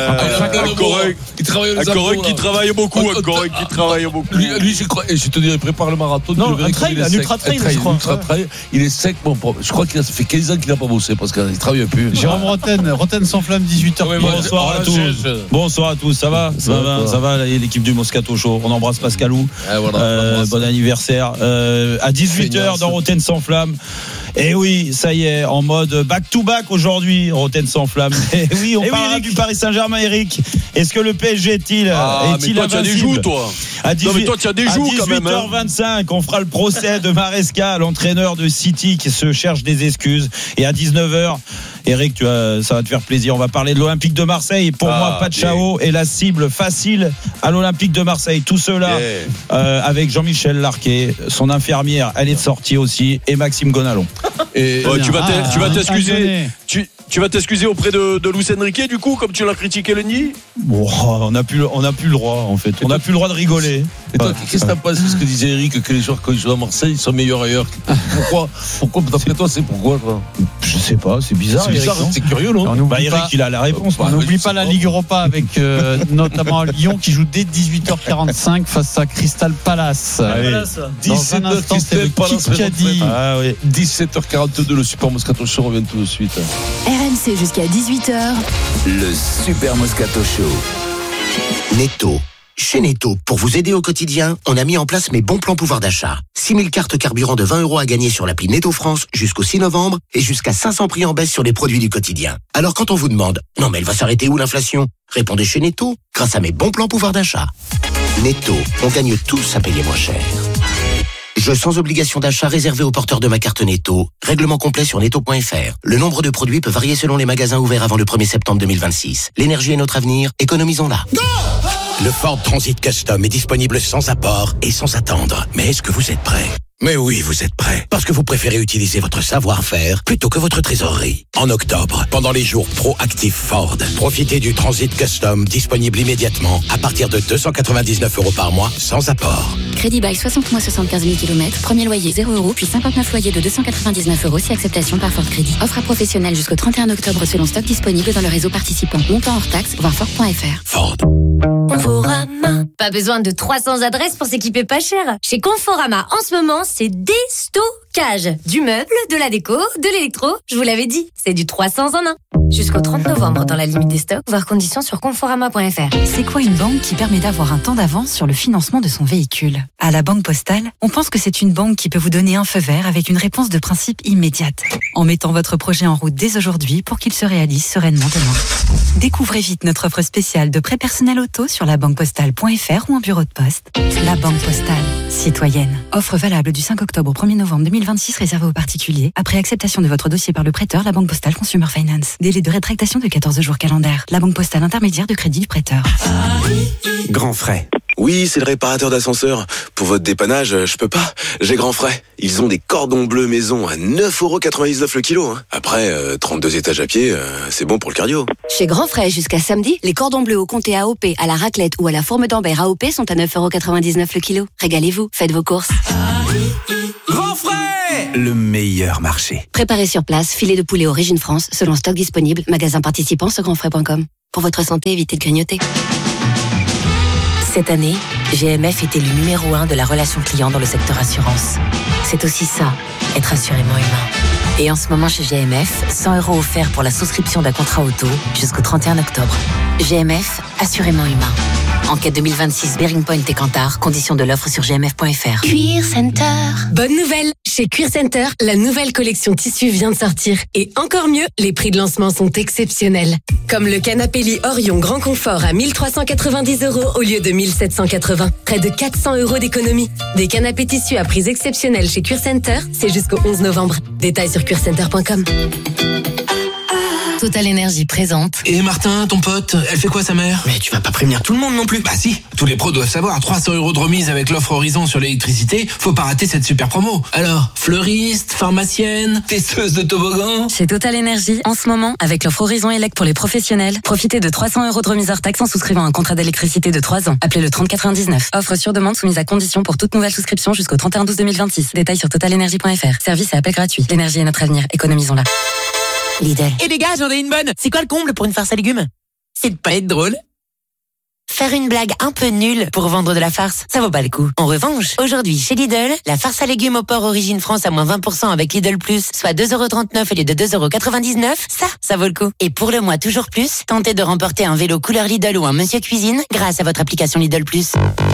Il travaille les abdos. Qui travaille beaucoup, encore qui travaille beaucoup. Lui, lui je crois, et je te dirais, prépare le marathon. Non, un trail, un ultra trail, je crois. Ultra trail, il est sec, mon propre. Je crois qu'il a fait quinze ans qu'il n'a pas bossé parce qu'il travaille plus. Jérôme Rotten, Rotten sans flamme, dix-huit heures. Bonsoir à tous. Bonsoir à tous, ça va? Ça va, ça va, l'équipe du Moscato Show. On embrasse Pascalou. Bon anniversaire. À dix-huit heures dans Rotten sans flamme. Et oui, ça y est, en mode back-to-back aujourd'hui, Rotten sans flamme. Et oui, on et parlera oui, du Paris Saint-Germain, Eric. Est-ce que le P S G est-il, ah, est-il mais toi, tu as des joues, toi. À dix-huit, non, mais toi, tu as des joues, quand même. À dix-huit heures vingt-cinq, on fera le procès de Maresca, l'entraîneur de City, qui se cherche des excuses. Et à dix-neuf heures, Eric, tu as, ça va te faire plaisir. On va parler de l'Olympique de Marseille. Pour ah, moi, Pachao est la cible facile à l'Olympique de Marseille. Tout cela yeah. euh, avec Jean-Michel Larquet, son infirmière, elle est de sortie aussi, et Maxime Gonalon. Et oh, tu vas ah, tu vas t'excuser. Tu, tu vas t'excuser auprès de, de Luis Enrique, du coup, comme tu l'as critiqué lundi. Bon, on n'a plus, on n'a plus le droit, en fait. On n'a plus le droit de rigoler. Et toi, qu'est-ce que t'as pensé de ce que disait Eric, que les joueurs quand ils jouent à Marseille, ils sont meilleurs ailleurs? Pourquoi? Pourquoi? D'après toi, c'est pourquoi, toi? Je sais pas, c'est bizarre. C'est bizarre, Eric, c'est curieux, non? On bah, Eric, pas, il a la réponse. On n'oublie pas la Ligue Europa avec euh, notamment Lyon qui joue dès dix-huit heures quarante-cinq face à Crystal Palace. Ah, oui. Dans un instant, c'est le Kikadi. Ah oui, dix-sept heures quarante-deux, le Super Moscato Show revient tout de suite. R M C jusqu'à dix-huit heures. Le Super Moscato Show. Netto. Chez Netto, pour vous aider au quotidien, on a mis en place mes bons plans pouvoir d'achat. six mille cartes carburant de vingt euros à gagner sur l'appli Netto France jusqu'au six novembre et jusqu'à cinq cents prix en baisse sur les produits du quotidien. Alors quand on vous demande « Non mais elle va s'arrêter où l'inflation ?» Répondez chez Netto, grâce à mes bons plans pouvoir d'achat. Netto, on gagne tous à payer moins cher. Jeu sans obligation d'achat réservé aux porteurs de ma carte Netto. Règlement complet sur netto point f r. Le nombre de produits peut varier selon les magasins ouverts avant le premier septembre deux mille vingt-six. L'énergie est notre avenir, économisons-la. Le Ford Transit Custom est disponible sans apport et sans attendre. Mais est-ce que vous êtes prêts ? Mais oui, vous êtes prêts. Parce que vous préférez utiliser votre savoir-faire plutôt que votre trésorerie. En octobre, pendant les jours Pro-Active Ford, profitez du Transit Custom disponible immédiatement à partir de deux cent quatre-vingt-dix-neuf euros par mois sans apport. Crédit bail soixante mois soixante-quinze mille kilomètres. Premier loyer zéro euros, puis cinquante-neuf loyers de deux cent quatre-vingt-dix-neuf euros si acceptation par Ford Crédit. Offre à professionnels jusqu'au trente et un octobre selon stock disponible dans le réseau participant. Montant hors taxe, voir Ford point f r. Ford. Conforama. Pas besoin de trois cents adresses pour s'équiper pas cher. Chez Conforama, en ce moment, c'est déstockage. Du meuble, de la déco, de l'électro. Je vous l'avais dit, c'est du trois cents en un. Jusqu'au trente novembre, dans la limite des stocks, voir conditions sur conforama point f r. C'est quoi une banque qui permet d'avoir un temps d'avance sur le financement de son véhicule? À la Banque Postale, on pense que c'est une banque qui peut vous donner un feu vert avec une réponse de principe immédiate, en mettant votre projet en route dès aujourd'hui pour qu'il se réalise sereinement demain. Découvrez vite notre offre spéciale de prêt personnel auto sur la banque postale point f r ou en bureau de poste. La Banque Postale, citoyenne. Offre valable du du cinq octobre au premier novembre deux mille vingt-six réservé aux particuliers. Après acceptation de votre dossier par le prêteur, la Banque Postale Consumer Finance. Délai de rétractation de quatorze jours calendaires. La Banque Postale intermédiaire de crédit du prêteur. Grand frais. Oui, c'est le réparateur d'ascenseur. Pour votre dépannage, je peux pas. J'ai Grand Frais. Ils ont des cordons bleus maison à neuf euros quatre-vingt-dix-neuf le kilo. Hein. Après, euh, trente-deux étages à pied, euh, c'est bon pour le cardio. Chez Grand Frais, jusqu'à samedi, les cordons bleus au comté A O P, à la raclette ou à la fourme d'Ambert A O P sont à neuf euros quatre-vingt-dix-neuf le kilo. Régalez-vous, faites vos courses. Grand Frais, le meilleur marché. Préparez sur place, filet de poulet Origine France, selon stock disponible, magasin participant sur grand frais point com. Pour votre santé, évitez de grignoter. Cette année, G M F était le numéro un de la relation client dans le secteur assurance. C'est aussi ça, être assurément humain. Et en ce moment chez G M F, cent euros offerts pour la souscription d'un contrat auto jusqu'au trente et un octobre. G M F, assurément humain. Enquête deux mille vingt-six, Bearing Point et Kantar. Conditions de l'offre sur g m f point f r. Cuir Center. Bonne nouvelle! Chez Cuir Center, la nouvelle collection tissu vient de sortir. Et encore mieux, les prix de lancement sont exceptionnels. Comme le canapé lit Orion Grand Confort à mille trois cent quatre-vingt-dix euros au lieu de mille sept cent quatre-vingts. Près de quatre cents euros d'économie. Des canapés tissus à prix exceptionnels chez Cuir Center, c'est jusqu'au onze novembre. Détails sur cuir center point com. Total Énergie présente. Et Martin, ton pote, elle fait quoi sa mère? Mais tu vas pas prévenir tout le monde non plus. Bah si, tous les pros doivent savoir, trois cents euros de remise avec l'offre Horizon sur l'électricité, faut pas rater cette super promo. Alors, fleuriste, pharmacienne, testeuse de toboggan. Chez Total Énergie, en ce moment, avec l'offre Horizon Elec pour les professionnels, profitez de trois cents euros de remise hors taxe en souscrivant un contrat d'électricité de trois ans. Appelez le trente quatre-vingt-dix-neuf. Offre sur demande soumise à condition pour toute nouvelle souscription jusqu'au trente et un douze deux mille vingt-six. Détails sur total énergie point f r. Service et appel gratuit. L'énergie est notre avenir. Économisons-la. Lidl. Et les gars, j'en ai une bonne. C'est quoi le comble pour une farce à légumes? C'est de pas être drôle. Faire une blague un peu nulle pour vendre de la farce, ça vaut pas le coup. En revanche, aujourd'hui, chez Lidl, la farce à légumes au porc Origine France à moins vingt pour cent avec Lidl Plus, soit deux euros trente-neuf au lieu de deux euros quatre-vingt-dix-neuf, ça, ça vaut le coup. Et pour le mois toujours plus, tentez de remporter un vélo couleur Lidl ou un Monsieur Cuisine grâce à votre application Lidl Plus.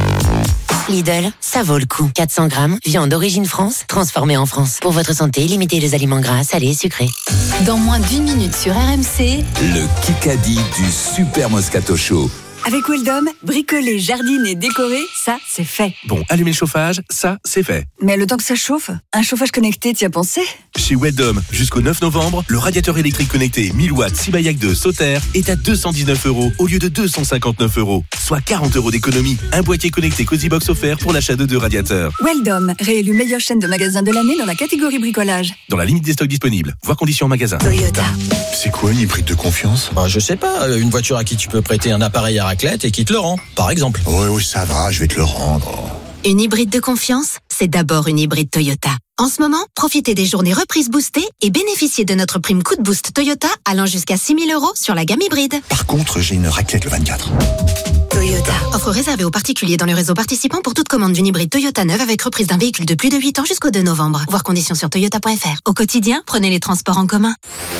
Lidl, ça vaut le coup. quatre cents grammes, viande Origine France, transformée en France. Pour votre santé, limitez les aliments gras, salés et sucrés. Dans moins d'une minute sur R M C, le Kikadi du Super Moscato Show. Avec Weldom, bricoler, jardiner, décorer, ça, c'est fait. Bon, allumer le chauffage, ça, c'est fait. Mais le temps que ça chauffe, un chauffage connecté, t'y as pensé? Chez Weldom, jusqu'au neuf novembre, le radiateur électrique connecté mille watts Sibayak deux Sauter est à deux cent dix-neuf euros au lieu de deux cent cinquante-neuf euros, soit quarante euros d'économie. Un boîtier connecté Cozybox offert pour l'achat de deux radiateurs. Weldom, réélu meilleure chaîne de magasins de l'année dans la catégorie bricolage. Dans la limite des stocks disponibles. Voir conditions en magasin. Toyota. C'est quoi une hybride de confiance? Bah, je sais pas, une voiture à qui tu peux prêter un appareil à raclette et qui te le rend, par exemple. Oui, oui, ça va, je vais te le rendre. une hybride de confiance, c'est d'abord une hybride Toyota. En ce moment, profitez des journées reprises boostées et bénéficiez de notre prime coup de boost Toyota allant jusqu'à six mille euros sur la gamme hybride. Par contre, j'ai une raclette le vingt-quatre. Toyota. Offre réservée aux particuliers dans le réseau participant pour toute commande d'une hybride Toyota neuve avec reprise d'un véhicule de plus de huit ans jusqu'au deux novembre. Voir conditions sur toyota point f r. Au quotidien, prenez les transports en commun.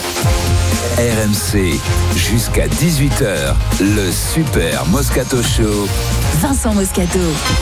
R M C, jusqu'à dix-huit heures, le Super Moscato Show. Vincent Moscato.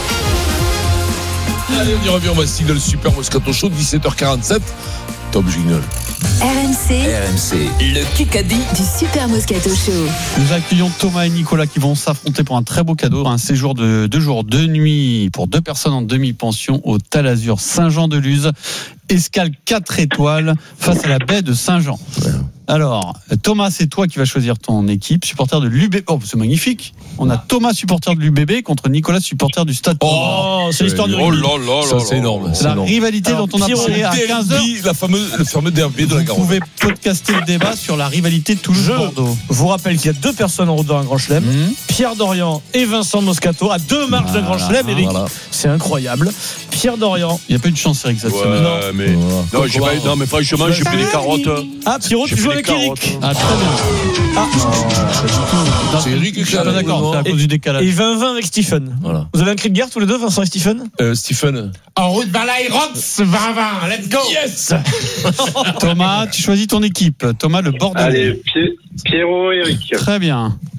Allez, on y revient, on va signer le Super Moscato Show, dix-sept heures quarante-sept. Top jingle. R M C. R M C, le Kikadi du Super Moscato Show. Nous accueillons Thomas et Nicolas qui vont s'affronter pour un très beau cadeau, un séjour de deux jours, deux nuits pour deux personnes en demi-pension au Talazur Saint-Jean-de-Luz. Escale quatre étoiles face à la baie de Saint-Jean. Alors, Thomas, c'est toi qui vas choisir ton équipe, supporter de l'U B B. Oh, c'est magnifique. On a Thomas, supporter de l'U B B, contre Nicolas, supporter du Stade. Oh, c'est l'histoire du rugby. Oh là là, ça c'est énorme. C'est la énorme. Rivalité Alors, dont on a parlé à quinze heures. La fameuse, le fameux derby de la Garonne. Vous pouvez podcaster le débat sur la rivalité Toulouse-Bordeaux. Je vous rappelle qu'il y a deux personnes en route dans un grand chelem, mmh. Pierre Dorian et Vincent Moscato, à deux marches voilà, d'un grand chelem, Eric. Voilà. C'est incroyable. Pierre Dorian. Il n'y a pas eu de chance, Eric, cette ouais, semaine. Non, mais, non, j'ai pas, non, mais franchement, j'ai pris les carottes. Ah, Pierrot, tu joues avec Eric. Ah, très bien. Ah, non, c'est Eric qui est pas d'accord, c'est à cause du décalage. Et vingt vingt avec Stephen. Voilà. Vous avez un cri de guerre tous les deux, Vincent et Stephen? euh, Stephen. En route vers l'Aerox, vingt vingt, let's go. Yes. Thomas, tu choisis ton équipe. Thomas, le Bordeaux. Allez, Pierrot, Eric. Très bien.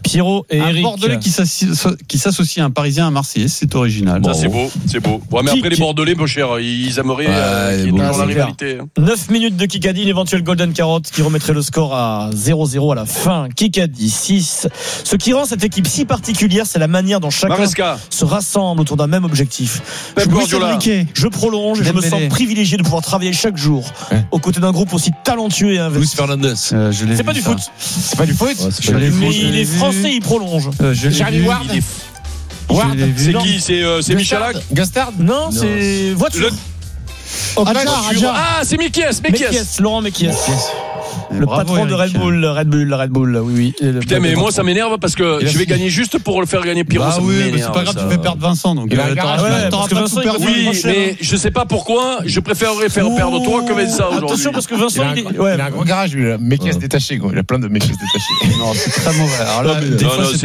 Pierrot et un Eric. Bordelais qui s'associe, qui s'associe à un Parisien, un Marseillais, c'est original. Ça, c'est beau, c'est beau. Ouais, mais Qui- après, les Bordelais, mon cher, ils aimeraient Ouais, euh, qu'il y ait bon, toujours la c'est clair. rivalité. neuf minutes de Kikadi, l'éventuel Golden Carotte qui remettrait le score à zéro zéro à la fin. Kikadi six. Ce qui rend cette équipe si particulière, c'est la manière dont chacun Maresca. se rassemble autour d'un même objectif. Pep Luis Guardiola. Enrique, je prolonge et je me Dembélé. sens privilégié de pouvoir travailler chaque jour aux côtés d'un groupe aussi talentueux et Luis investi. Fernandez. Euh, je l'ai C'est vu, pas du ça. foot. C'est pas du foot. Je l'ai vu. Mais je il l'ai est vu. français, il prolonge. Euh, je l'ai Jeremy vu. Ward. Il est- Je l'ai vu. C'est Non. qui C'est euh, c'est Michalak Gastard. Non, c'est voiture. Le- Oklar, Adjar. Ah, c'est Mekies, Mekies. Mekies, Laurent Mekies. Le Bravo, patron de Eric. Red Bull, Red Bull, Red Bull, oui, oui. Et le- Putain, mais moi, ça m'énerve parce que Il a je vais fini. gagner juste pour le faire gagner Pierrot. Bah ça oui, mais m'énerve, c'est pas grave, ça. tu fais perdre Vincent. Donc, Il a un euh, garage, t'auras- ouais, t'auras parce que pas de Vincent, super il jeu. Oui, prochain, mais je sais pas pourquoi, je préférerais faire perdre toi que Vincent aujourd'hui. Attention, parce que Vincent, Il a, un, il est. il ouais. a un gros garage, lui. Mec, il se détaché, quoi. Il a plein de mecs qui se détachés. Non, c'est très mauvais. Alors là, Non, mais- des Non, fois, non, c'est c'est